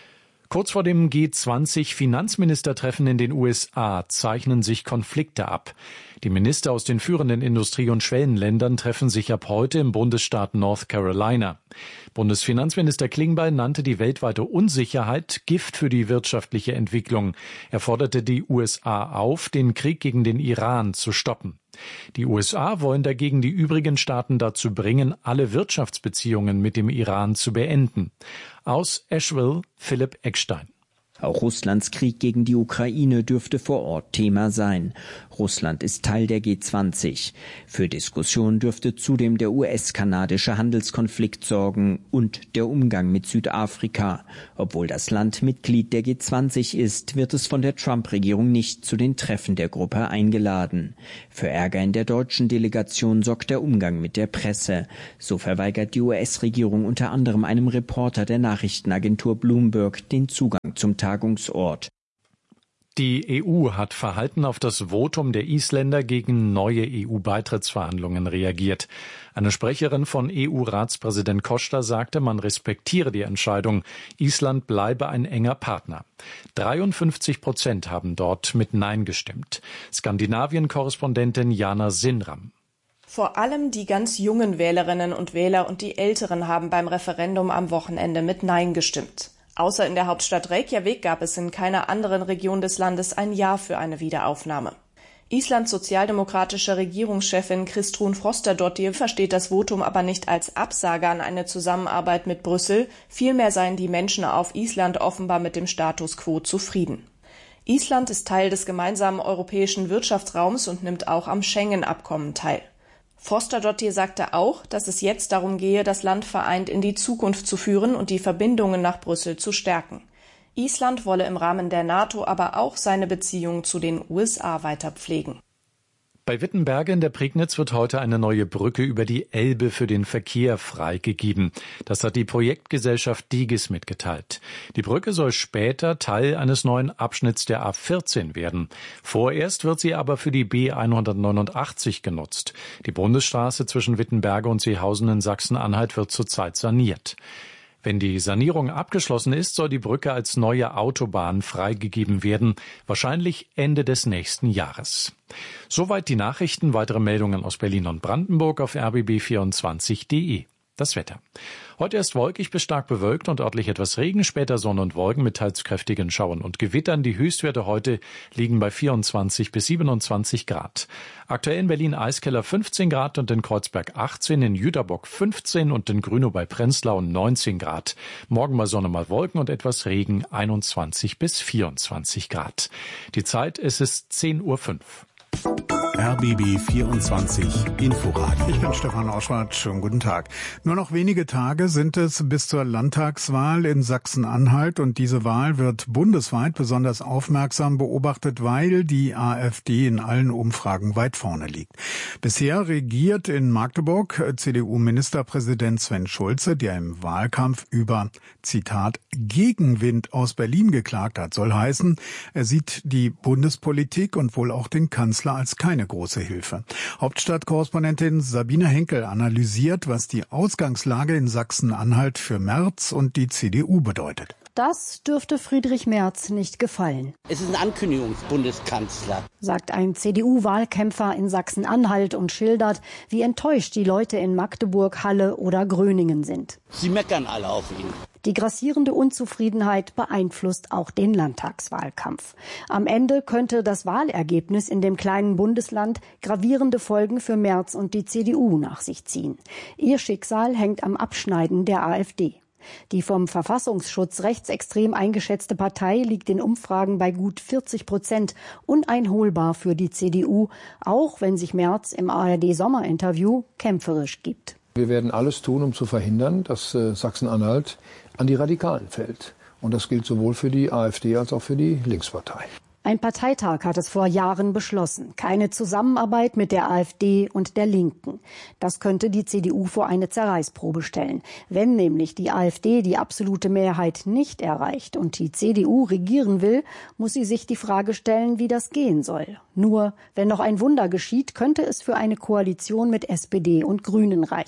Kurz vor dem G zwanzig Finanzministertreffen in den U S A zeichnen sich Konflikte ab. Die Minister aus den führenden Industrie- und Schwellenländern treffen sich ab heute im Bundesstaat North Carolina. Bundesfinanzminister Klingbeil nannte die weltweite Unsicherheit Gift für die wirtschaftliche Entwicklung. Er forderte die U S A auf, den Krieg gegen den Iran zu stoppen. Die U S A wollen dagegen die übrigen Staaten dazu bringen, alle Wirtschaftsbeziehungen mit dem Iran zu beenden. Aus Asheville, Philipp Eckstein. Auch Russlands Krieg gegen die Ukraine dürfte vor Ort Thema sein. Russland ist Teil der G zwanzig. Für Diskussion dürfte zudem der U S-kanadische Handelskonflikt sorgen und der Umgang mit Südafrika. Obwohl das Land Mitglied der G zwanzig ist, wird es von der Trump-Regierung nicht zu den Treffen der Gruppe eingeladen. Für Ärger in der deutschen Delegation sorgt der Umgang mit der Presse. So verweigert die U S-Regierung unter anderem einem Reporter der Nachrichtenagentur Bloomberg den Zugang zum Tagungsort. Die E U hat verhalten auf das Votum der Isländer gegen neue E U-Beitrittsverhandlungen reagiert. Eine Sprecherin von E U-Ratspräsident Costa sagte, man respektiere die Entscheidung. Island bleibe ein enger Partner. dreiundfünfzig Prozent haben dort mit Nein gestimmt. Skandinavien-Korrespondentin Jana Sinram. Vor allem die ganz jungen Wählerinnen und Wähler und die Älteren haben beim Referendum am Wochenende mit Nein gestimmt. Außer in der Hauptstadt Reykjavik gab es in keiner anderen Region des Landes ein Ja für eine Wiederaufnahme. Islands sozialdemokratische Regierungschefin Kristrún Frostadóttir versteht das Votum aber nicht als Absage an eine Zusammenarbeit mit Brüssel, vielmehr seien die Menschen auf Island offenbar mit dem Status quo zufrieden. Island ist Teil des gemeinsamen europäischen Wirtschaftsraums und nimmt auch am Schengen-Abkommen teil. Frostadóttir sagte auch, dass es jetzt darum gehe, das Land vereint in die Zukunft zu führen und die Verbindungen nach Brüssel zu stärken. Island wolle im Rahmen der NATO aber auch seine Beziehungen zu den U S A weiter pflegen. Bei Wittenberge in der Prignitz wird heute eine neue Brücke über die Elbe für den Verkehr freigegeben. Das hat die Projektgesellschaft Digis mitgeteilt. Die Brücke soll später Teil eines neuen Abschnitts der A vierzehn werden. Vorerst wird sie aber für die B hundertneunundachtzig genutzt. Die Bundesstraße zwischen Wittenberge und Seehausen in Sachsen-Anhalt wird zurzeit saniert. Wenn die Sanierung abgeschlossen ist, soll die Brücke als neue Autobahn freigegeben werden, wahrscheinlich Ende des nächsten Jahres. Soweit die Nachrichten. Weitere Meldungen aus Berlin und Brandenburg auf r b b vierundzwanzig punkt d e. Das Wetter. Heute erst wolkig bis stark bewölkt und örtlich etwas Regen, später Sonne und Wolken mit teils kräftigen Schauern und Gewittern. Die Höchstwerte heute liegen bei vierundzwanzig bis siebenundzwanzig Grad. Aktuell in Berlin Eiskeller fünfzehn Grad und in Kreuzberg achtzehn, in Jüterbock fünfzehn und in Grünow bei Prenzlau neunzehn Grad. Morgen mal Sonne, mal Wolken und etwas Regen, einundzwanzig bis vierundzwanzig Grad. Die Zeit, es ist zehn Uhr fünf. R B B vierundzwanzig Inforadio. Ich bin Stefan Oschwart. Schönen guten Tag. Nur noch wenige Tage sind es bis zur Landtagswahl in Sachsen-Anhalt und diese Wahl wird bundesweit besonders aufmerksam beobachtet, weil die AfD in allen Umfragen weit vorne liegt. Bisher regiert in Magdeburg C D U-Ministerpräsident Sven Schulze, der im Wahlkampf über, Zitat, Gegenwind aus Berlin geklagt hat. Soll heißen, er sieht die Bundespolitik und wohl auch den Kanzler als keine große Hilfe. Hauptstadtkorrespondentin Sabine Henkel analysiert, was die Ausgangslage in Sachsen-Anhalt für Merz und die C D U bedeutet. Das dürfte Friedrich Merz nicht gefallen. Es ist ein Ankündigungsbundeskanzler, sagt ein C D U-Wahlkämpfer in Sachsen-Anhalt und schildert, wie enttäuscht die Leute in Magdeburg, Halle oder Gröningen sind. Sie meckern alle auf ihn. Die grassierende Unzufriedenheit beeinflusst auch den Landtagswahlkampf. Am Ende könnte das Wahlergebnis in dem kleinen Bundesland gravierende Folgen für Merz und die C D U nach sich ziehen. Ihr Schicksal hängt am Abschneiden der AfD. Die vom Verfassungsschutz rechtsextrem eingeschätzte Partei liegt in Umfragen bei gut vierzig Prozent, uneinholbar für die C D U, auch wenn sich Merz im A R D-Sommerinterview kämpferisch gibt. Wir werden alles tun, um zu verhindern, dass äh, Sachsen-Anhalt an die Radikalen fällt. Und das gilt sowohl für die AfD als auch für die Linkspartei. Ein Parteitag hat es vor Jahren beschlossen. Keine Zusammenarbeit mit der AfD und der Linken. Das könnte die C D U vor eine Zerreißprobe stellen. Wenn nämlich die AfD die absolute Mehrheit nicht erreicht und die C D U regieren will, muss sie sich die Frage stellen, wie das gehen soll. Nur, wenn noch ein Wunder geschieht, könnte es für eine Koalition mit S P D und Grünen reichen.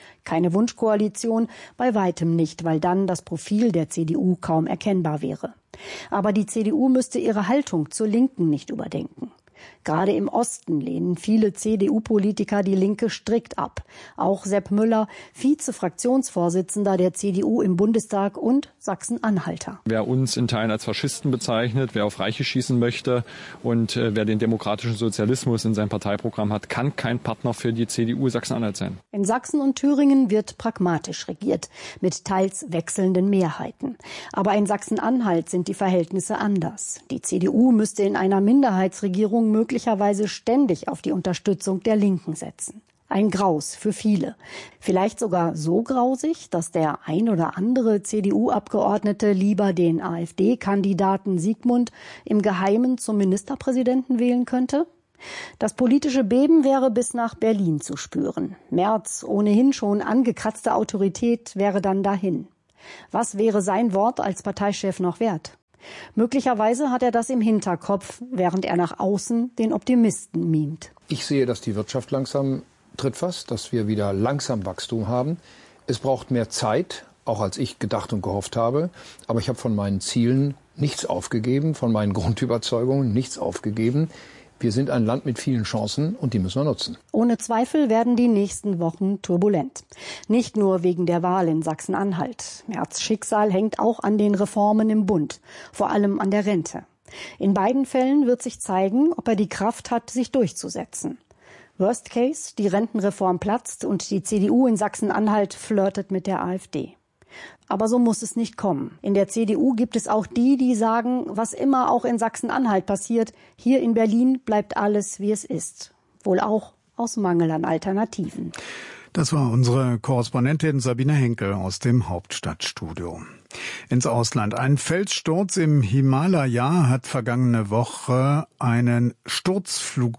Keine Wunschkoalition, bei weitem nicht, weil dann das Profil der C D U kaum erkennbar wäre. Aber die C D U müsste ihre Haltung zur Linken nicht überdenken. Gerade im Osten lehnen viele C D U-Politiker die Linke strikt ab. Auch Sepp Müller, Vize-Fraktionsvorsitzender der C D U im Bundestag und Sachsen-Anhalter. Wer uns in Teilen als Faschisten bezeichnet, wer auf Reiche schießen möchte und äh, wer den demokratischen Sozialismus in seinem Parteiprogramm hat, kann kein Partner für die C D U Sachsen-Anhalt sein. In Sachsen und Thüringen wird pragmatisch regiert, mit teils wechselnden Mehrheiten. Aber in Sachsen-Anhalt sind die Verhältnisse anders. Die C D U müsste in einer Minderheitsregierung möglicherweise ständig auf die Unterstützung der Linken setzen. Ein Graus für viele. Vielleicht sogar so grausig, dass der ein oder andere C D U-Abgeordnete lieber den AfD-Kandidaten Siegmund im Geheimen zum Ministerpräsidenten wählen könnte? Das politische Beben wäre bis nach Berlin zu spüren. Merz, ohnehin schon angekratzte Autorität, wäre dann dahin. Was wäre sein Wort als Parteichef noch wert? Möglicherweise hat er das im Hinterkopf, während er nach außen den Optimisten mimt. Ich sehe, dass die Wirtschaft langsam tritt fast, dass wir wieder langsam Wachstum haben. Es braucht mehr Zeit, auch als ich gedacht und gehofft habe. Aber ich habe von meinen Zielen nichts aufgegeben, von meinen Grundüberzeugungen nichts aufgegeben. Wir sind ein Land mit vielen Chancen und die müssen wir nutzen. Ohne Zweifel werden die nächsten Wochen turbulent. Nicht nur wegen der Wahl in Sachsen-Anhalt. Merz' Schicksal hängt auch an den Reformen im Bund, vor allem an der Rente. In beiden Fällen wird sich zeigen, ob er die Kraft hat, sich durchzusetzen. Worst Case, die Rentenreform platzt und die C D U in Sachsen-Anhalt flirtet mit der AfD. Aber so muss es nicht kommen. In der C D U gibt es auch die, die sagen, was immer auch in Sachsen-Anhalt passiert, hier in Berlin bleibt alles, wie es ist. Wohl auch aus Mangel an Alternativen. Das war unsere Korrespondentin Sabine Henkel aus dem Hauptstadtstudio. Ins Ausland. Ein Felssturz im Himalaya hat vergangene Woche einen Sturzflug,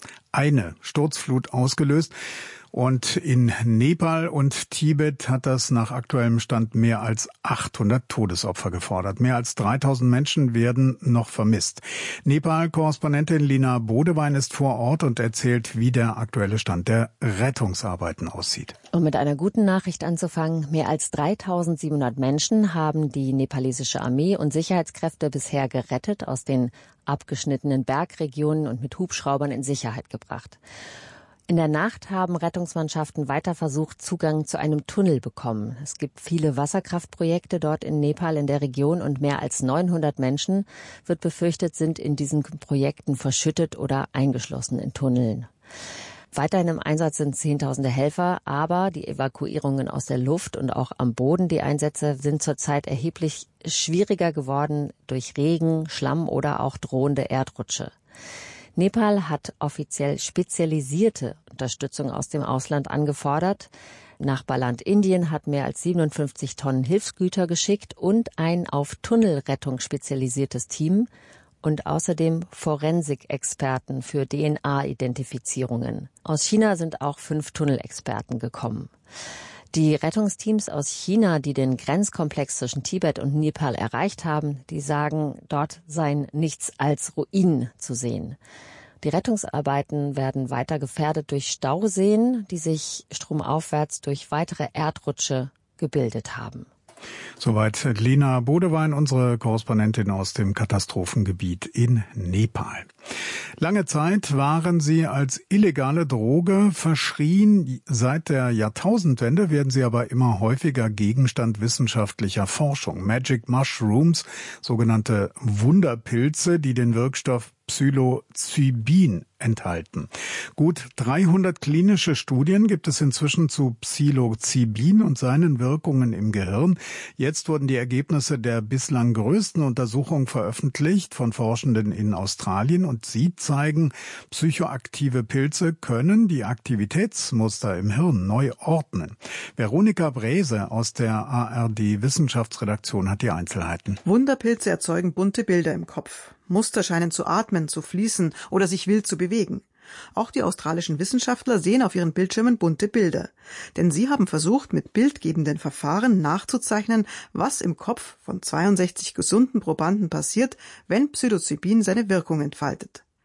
eine Sturzflut ausgelöst. Und in Nepal und Tibet hat das nach aktuellem Stand mehr als achthundert Todesopfer gefordert. Mehr als dreitausend Menschen werden noch vermisst. Nepal-Korrespondentin Lina Bodewein ist vor Ort und erzählt, wie der aktuelle Stand der Rettungsarbeiten aussieht. Um mit einer guten Nachricht anzufangen, mehr als dreitausendsiebenhundert Menschen haben die nepalesische Armee und Sicherheitskräfte bisher gerettet, aus den abgeschnittenen Bergregionen und mit Hubschraubern in Sicherheit gebracht. In der Nacht haben Rettungsmannschaften weiter versucht, Zugang zu einem Tunnel bekommen. Es gibt viele Wasserkraftprojekte dort in Nepal in der Region und mehr als neunhundert Menschen, wird befürchtet, sind in diesen Projekten verschüttet oder eingeschlossen in Tunneln. Weiterhin im Einsatz sind zehntausende Helfer, aber die Evakuierungen aus der Luft und auch am Boden, die Einsätze, sind zurzeit erheblich schwieriger geworden durch Regen, Schlamm oder auch drohende Erdrutsche. Nepal hat offiziell spezialisierte Unterstützung aus dem Ausland angefordert. Nachbarland Indien hat mehr als siebenundfünfzig Tonnen Hilfsgüter geschickt und ein auf Tunnelrettung spezialisiertes Team und außerdem Forensik-Experten für D N A-Identifizierungen. Aus China sind auch fünf Tunnelexperten gekommen. Die Rettungsteams aus China, die den Grenzkomplex zwischen Tibet und Nepal erreicht haben, die sagen, dort seien nichts als Ruinen zu sehen. Die Rettungsarbeiten werden weiter gefährdet durch Stauseen, die sich stromaufwärts durch weitere Erdrutsche gebildet haben. Soweit Lina Bodewein, unsere Korrespondentin aus dem Katastrophengebiet in Nepal. Lange Zeit waren sie als illegale Droge verschrien. Seit der Jahrtausendwende werden sie aber immer häufiger Gegenstand wissenschaftlicher Forschung. Magic Mushrooms, sogenannte Wunderpilze, die den Wirkstoff Psilocybin enthalten. Gut dreihundert klinische Studien gibt es inzwischen zu Psilocybin und seinen Wirkungen im Gehirn. Jetzt wurden die Ergebnisse der bislang größten Untersuchung veröffentlicht von Forschenden in Australien und sie zeigen, psychoaktive Pilze können die Aktivitätsmuster im Hirn neu ordnen. Veronika Brese aus der A R D-Wissenschaftsredaktion hat die Einzelheiten. Wunderpilze erzeugen bunte Bilder im Kopf. Muster scheinen zu atmen, zu fließen oder sich wild zu bewegen. Auch die australischen Wissenschaftler sehen auf ihren Bildschirmen bunte Bilder. Denn sie haben versucht, mit bildgebenden Verfahren nachzuzeichnen, was im Kopf von zweiundsechzig gesunden Probanden passiert, wenn Psilocybin seine Wirkung entfaltet.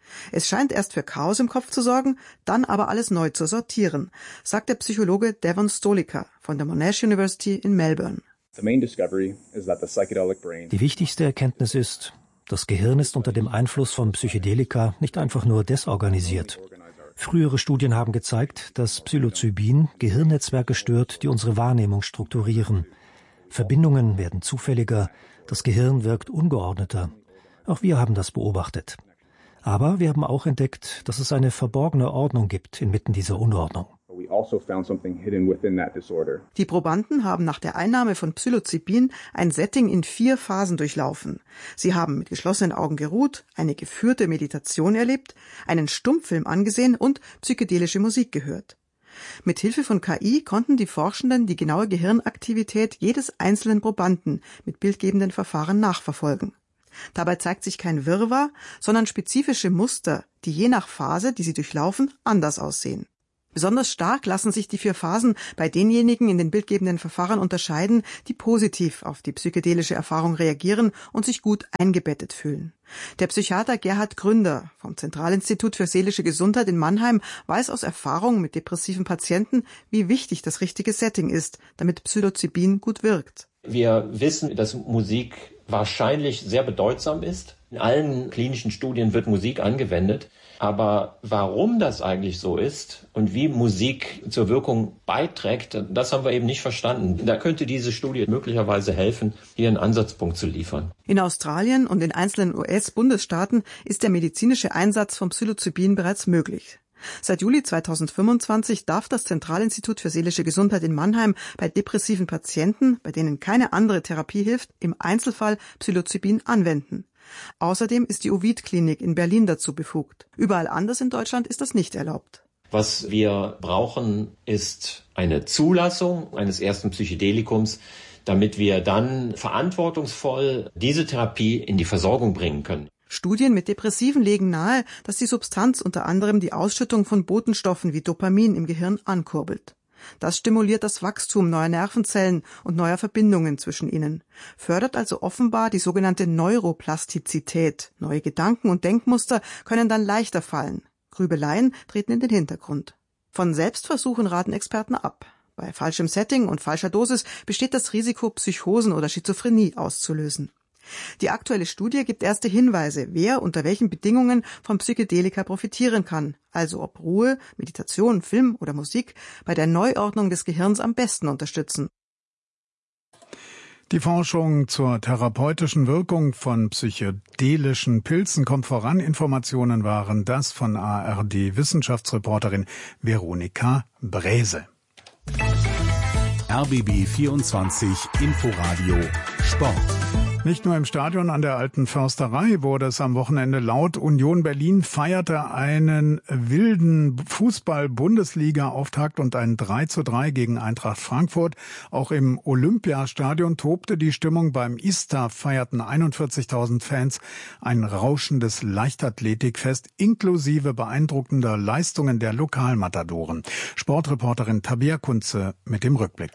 Es scheint erst für Chaos im Kopf zu sorgen, dann aber alles neu zu sortieren, sagt der Psychologe Devon Stolica von der Monash University in Melbourne. Die wichtigste Erkenntnis ist, das Gehirn ist unter dem Einfluss von Psychedelika nicht einfach nur desorganisiert. Frühere Studien haben gezeigt, dass Psilocybin Gehirnnetzwerke stört, die unsere Wahrnehmung strukturieren. Verbindungen werden zufälliger, das Gehirn wirkt ungeordneter. Auch wir haben das beobachtet. Aber wir haben auch entdeckt, dass es eine verborgene Ordnung gibt inmitten dieser Unordnung. Die Probanden haben nach der Einnahme von Psilocybin ein Setting in vier Phasen durchlaufen. Sie haben mit geschlossenen Augen geruht, eine geführte Meditation erlebt, einen Stummfilm angesehen und psychedelische Musik gehört. Mit Hilfe von K I konnten die Forschenden die genaue Gehirnaktivität jedes einzelnen Probanden mit bildgebenden Verfahren nachverfolgen. Dabei zeigt sich kein Wirrwarr, sondern spezifische Muster, die je nach Phase, die sie durchlaufen, anders aussehen. Besonders stark lassen sich die vier Phasen bei denjenigen in den bildgebenden Verfahren unterscheiden, die positiv auf die psychedelische Erfahrung reagieren und sich gut eingebettet fühlen. Der Psychiater Gerhard Gründer vom Zentralinstitut für seelische Gesundheit in Mannheim weiß aus Erfahrung mit depressiven Patienten, wie wichtig das richtige Setting ist, damit Psilocybin gut wirkt. Wir wissen, dass Musik wahrscheinlich sehr bedeutsam ist. In allen klinischen Studien wird Musik angewendet. Aber warum das eigentlich so ist und wie Musik zur Wirkung beiträgt, das haben wir eben nicht verstanden. Da könnte diese Studie möglicherweise helfen, hier einen Ansatzpunkt zu liefern. In Australien und in einzelnen U S-Bundesstaaten ist der medizinische Einsatz von Psilocybin bereits möglich. Seit Juli zweitausendfünfundzwanzig darf das Zentralinstitut für seelische Gesundheit in Mannheim bei depressiven Patienten, bei denen keine andere Therapie hilft, im Einzelfall Psilocybin anwenden. Außerdem ist die Ovid-Klinik in Berlin dazu befugt. Überall anders in Deutschland ist das nicht erlaubt. Was wir brauchen, ist eine Zulassung eines ersten Psychedelikums, damit wir dann verantwortungsvoll diese Therapie in die Versorgung bringen können. Studien mit Depressiven legen nahe, dass die Substanz unter anderem die Ausschüttung von Botenstoffen wie Dopamin im Gehirn ankurbelt. Das stimuliert das Wachstum neuer Nervenzellen und neuer Verbindungen zwischen ihnen, fördert also offenbar die sogenannte Neuroplastizität. Neue Gedanken und Denkmuster können dann leichter fallen. Grübeleien treten in den Hintergrund. Von Selbstversuchen raten Experten ab. Bei falschem Setting und falscher Dosis besteht das Risiko, Psychosen oder Schizophrenie auszulösen. Die aktuelle Studie gibt erste Hinweise, wer unter welchen Bedingungen von Psychedelika profitieren kann, also ob Ruhe, Meditation, Film oder Musik bei der Neuordnung des Gehirns am besten unterstützen. Die Forschung zur therapeutischen Wirkung von psychedelischen Pilzen kommt voran. Informationen waren das von A R D-Wissenschaftsreporterin Veronika Bräse. R B B vierundzwanzig Inforadio Sport. Nicht nur im Stadion an der Alten Försterei wurde es am Wochenende laut. Union Berlin feierte einen wilden Fußball-Bundesliga-Auftakt und ein drei zu drei gegen Eintracht Frankfurt. Auch im Olympiastadion tobte die Stimmung. Beim I S T A feierten einundvierzigtausend Fans ein rauschendes Leichtathletikfest inklusive beeindruckender Leistungen der Lokalmatadoren. Sportreporterin Tabea Kunze mit dem Rückblick.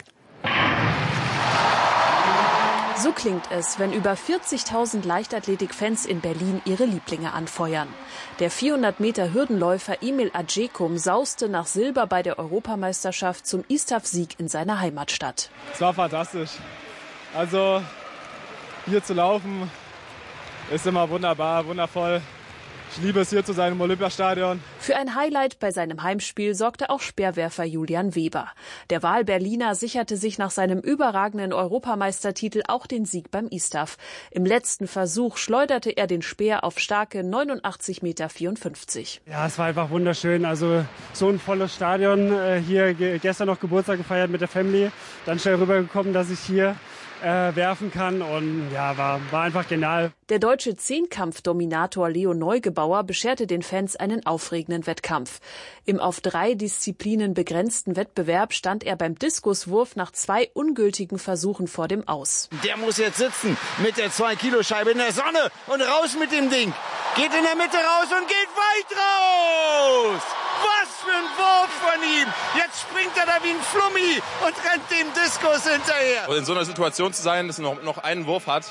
So klingt es, wenn über vierzigtausend Leichtathletik-Fans in Berlin ihre Lieblinge anfeuern. Der vierhundert Meter Hürdenläufer Emil Adjekum sauste nach Silber bei der Europameisterschaft zum I S T A F-Sieg in seiner Heimatstadt. Es war fantastisch. Also hier zu laufen ist immer wunderbar, wundervoll. Ich liebe es, hier zu sein im Olympiastadion. Für ein Highlight bei seinem Heimspiel sorgte auch Speerwerfer Julian Weber. Der Wahlberliner sicherte sich nach seinem überragenden Europameistertitel auch den Sieg beim I S T A F. Im letzten Versuch schleuderte er den Speer auf starke neunundachtzig Meter vierundfünfzig. Ja, es war einfach wunderschön. Also so ein volles Stadion. Hier gestern noch Geburtstag gefeiert mit der Family. Dann schnell rübergekommen, dass ich hier äh, werfen kann. Und ja, war, war einfach genial. Der deutsche Zehnkampfdominator Leo Neugebauer bescherte den Fans einen aufregenden Wettkampf. Im auf drei Disziplinen begrenzten Wettbewerb stand er beim Diskuswurf nach zwei ungültigen Versuchen vor dem Aus. Der muss jetzt sitzen mit der zwei Kilo Scheibe in der Sonne und raus mit dem Ding. Geht in der Mitte raus und geht weit raus. Was für ein Wurf von ihm. Jetzt springt er da wie ein Flummi und rennt dem Diskus hinterher. In so einer Situation zu sein, dass er noch, noch einen Wurf hat,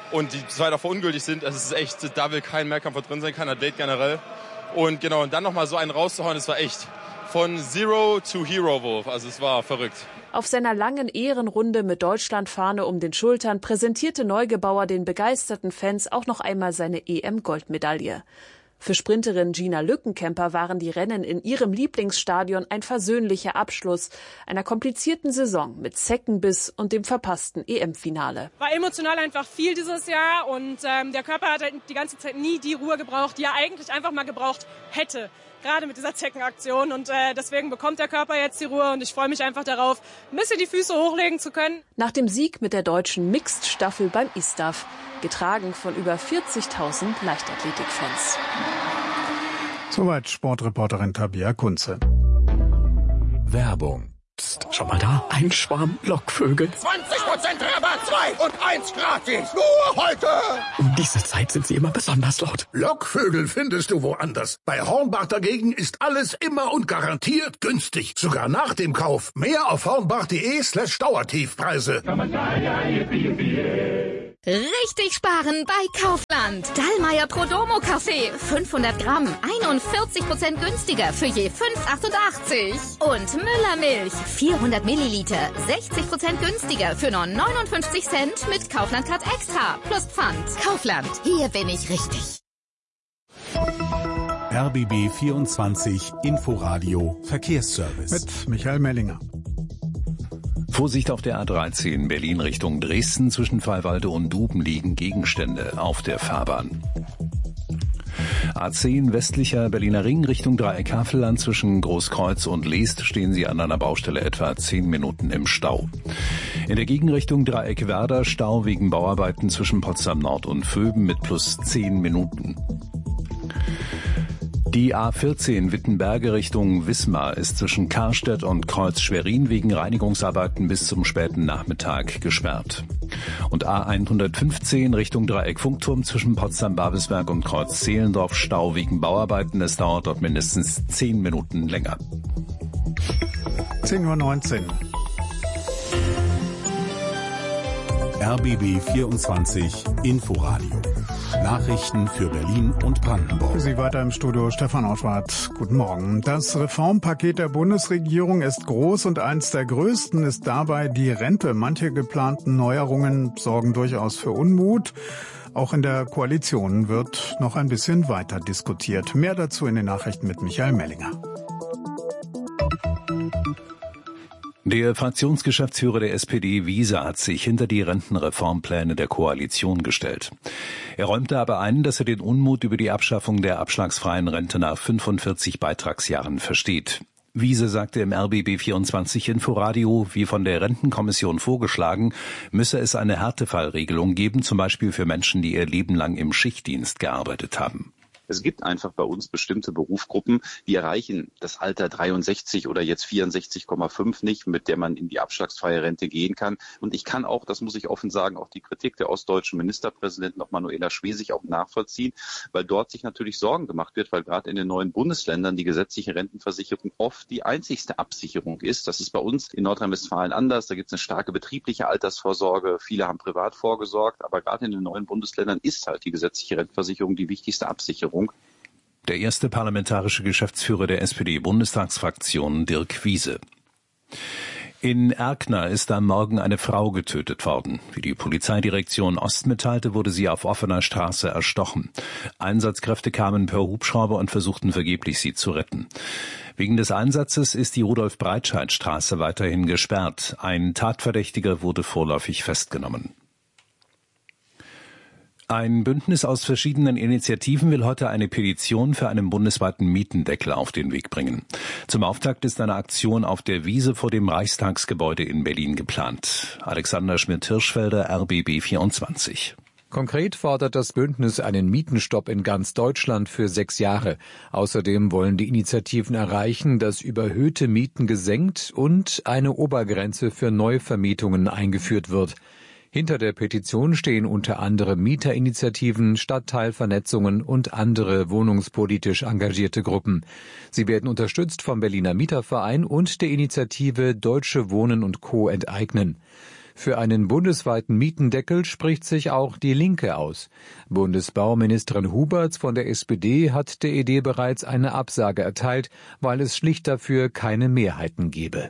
und die zwei davor ungültig sind. Es ist echt, da will kein Mehrkampfer drin sein, kein Athlet generell. Und genau, und dann nochmal so einen rauszuhauen, das war echt von Zero to Hero Wolf. Also es war verrückt. Auf seiner langen Ehrenrunde mit Deutschlandfahne um den Schultern präsentierte Neugebauer den begeisterten Fans auch noch einmal seine E M-Goldmedaille. Für Sprinterin Gina Lückenkämper waren die Rennen in ihrem Lieblingsstadion ein versöhnlicher Abschluss einer komplizierten Saison mit Zeckenbiss und dem verpassten E M-Finale. War emotional einfach viel dieses Jahr und ähm, der Körper hat halt die ganze Zeit nie die Ruhe gebraucht, die er eigentlich einfach mal gebraucht hätte. Gerade mit dieser Zeckenaktion und äh, deswegen bekommt der Körper jetzt die Ruhe und ich freue mich einfach darauf, ein bisschen die Füße hochlegen zu können. Nach dem Sieg mit der deutschen Mixed-Staffel beim I S T A F, getragen von über vierzigtausend Leichtathletik-Fans. Soweit Sportreporterin Tabia Kunze. Werbung. Psst, schau mal da, ein Schwarm Lockvögel. zwanzig Prozent Rabatt, zwei und eins gratis. Nur heute. Um diese Zeit sind sie immer besonders laut. Lockvögel findest du woanders. Bei Hornbach dagegen ist alles immer und garantiert günstig. Sogar nach dem Kauf. Mehr auf hornbach.de slash Dauertiefpreise. Richtig sparen bei Kaufland. Dallmayr Prodomo Kaffee. fünfhundert Gramm. einundvierzig Prozent günstiger für je fünf Euro achtundachtzig. Und Müller Milch. vierhundert Milliliter. sechzig Prozent günstiger für nur neunundfünfzig Cent mit Kaufland Card Extra. Plus Pfand. Kaufland. Hier bin ich richtig. R B B vierundzwanzig Inforadio Verkehrsservice. Mit Michael Mellinger. Vorsicht auf der A dreizehn Berlin Richtung Dresden. Zwischen Freiwalde und Duben liegen Gegenstände auf der Fahrbahn. A zehn westlicher Berliner Ring Richtung Dreieck Havelland. Zwischen Großkreuz und Leest stehen Sie an einer Baustelle etwa zehn Minuten im Stau. In der Gegenrichtung Dreieck Werder Stau wegen Bauarbeiten zwischen Potsdam Nord und Vöben mit plus zehn Minuten. Die A vierzehn Wittenberge Richtung Wismar ist zwischen Karstedt und Kreuz Schwerin wegen Reinigungsarbeiten bis zum späten Nachmittag gesperrt. Und A hundertfünfzehn Richtung Dreieck Funkturm zwischen Potsdam-Babelsberg und Kreuz Zehlendorf Stau wegen Bauarbeiten. Es dauert dort mindestens zehn Minuten länger. zehn Uhr neunzehn. R B B vierundzwanzig Inforadio. Nachrichten für Berlin und Brandenburg. Für Sie weiter im Studio Stefan Ortwart. Guten Morgen. Das Reformpaket der Bundesregierung ist groß und eins der größten ist dabei die Rente. Manche geplanten Neuerungen sorgen durchaus für Unmut. Auch in der Koalition wird noch ein bisschen weiter diskutiert. Mehr dazu in den Nachrichten mit Michael Mellinger. Der Fraktionsgeschäftsführer der S P D, Wiese, hat sich hinter die Rentenreformpläne der Koalition gestellt. Er räumte aber ein, dass er den Unmut über die Abschaffung der abschlagsfreien Rente nach fünfundvierzig Beitragsjahren versteht. Wiese sagte im R B B vierundzwanzig Inforadio, wie von der Rentenkommission vorgeschlagen, müsse es eine Härtefallregelung geben, zum Beispiel für Menschen, die ihr Leben lang im Schichtdienst gearbeitet haben. Es gibt einfach bei uns bestimmte Berufsgruppen, die erreichen das Alter dreiundsechzig oder jetzt vierundsechzig Komma fünf nicht, mit der man in die abschlagsfreie Rente gehen kann. Und ich kann auch, das muss ich offen sagen, auch die Kritik der ostdeutschen Ministerpräsidentin, auch Manuela Schwesig, auch nachvollziehen, weil dort sich natürlich Sorgen gemacht wird, weil gerade in den neuen Bundesländern die gesetzliche Rentenversicherung oft die einzigste Absicherung ist. Das ist bei uns in Nordrhein-Westfalen anders. Da gibt es eine starke betriebliche Altersvorsorge. Viele haben privat vorgesorgt, aber gerade in den neuen Bundesländern ist halt die gesetzliche Rentenversicherung die wichtigste Absicherung. Der erste parlamentarische Geschäftsführer der S P D-Bundestagsfraktion, Dirk Wiese. In Erkner ist am Morgen eine Frau getötet worden. Wie die Polizeidirektion Ost mitteilte, wurde sie auf offener Straße erstochen. Einsatzkräfte kamen per Hubschrauber und versuchten vergeblich, sie zu retten. Wegen des Einsatzes ist die Rudolf-Breitscheid-Straße weiterhin gesperrt. Ein Tatverdächtiger wurde vorläufig festgenommen. Ein Bündnis aus verschiedenen Initiativen will heute eine Petition für einen bundesweiten Mietendeckel auf den Weg bringen. Zum Auftakt ist eine Aktion auf der Wiese vor dem Reichstagsgebäude in Berlin geplant. Alexander Schmidt-Hirschfelder, R B B vierundzwanzig. Konkret fordert das Bündnis einen Mietenstopp in ganz Deutschland für sechs Jahre. Außerdem wollen die Initiativen erreichen, dass überhöhte Mieten gesenkt und eine Obergrenze für Neuvermietungen eingeführt wird. Hinter der Petition stehen unter anderem Mieterinitiativen, Stadtteilvernetzungen und andere wohnungspolitisch engagierte Gruppen. Sie werden unterstützt vom Berliner Mieterverein und der Initiative Deutsche Wohnen und Co. enteignen. Für einen bundesweiten Mietendeckel spricht sich auch die Linke aus. Bundesbauministerin Huberts von der S P D hat der Idee bereits eine Absage erteilt, weil es schlicht dafür keine Mehrheiten gebe.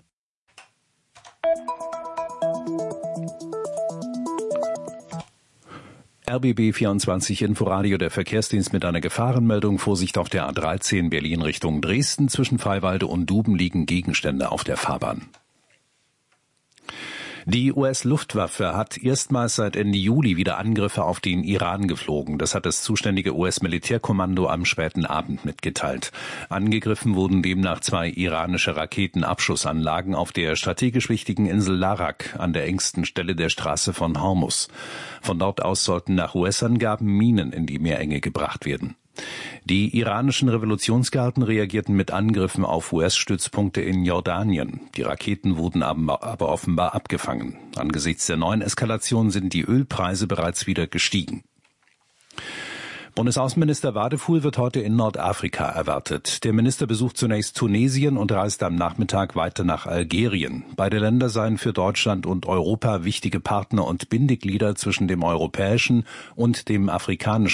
R B B vierundzwanzig Inforadio, der Verkehrsdienst mit einer Gefahrenmeldung. Vorsicht auf der A dreizehn Berlin Richtung Dresden. Zwischen Freiwalde und Duben liegen Gegenstände auf der Fahrbahn. Die U S-Luftwaffe hat erstmals seit Ende Juli wieder Angriffe auf den Iran geflogen. Das hat das zuständige U S-Militärkommando am späten Abend mitgeteilt. Angegriffen wurden demnach zwei iranische Raketenabschussanlagen auf der strategisch wichtigen Insel Larak an der engsten Stelle der Straße von Hormuz. Von dort aus sollten nach U S-Angaben Minen in die Meerenge gebracht werden. Die iranischen Revolutionsgarden reagierten mit Angriffen auf U S-Stützpunkte in Jordanien. Die Raketen wurden aber offenbar abgefangen. Angesichts der neuen Eskalation sind die Ölpreise bereits wieder gestiegen. Bundesaußenminister Wadefuhl wird heute in Nordafrika erwartet. Der Minister besucht zunächst Tunesien und reist am Nachmittag weiter nach Algerien. Beide Länder seien für Deutschland und Europa wichtige Partner und Bindeglieder zwischen dem europäischen und dem afrikanischen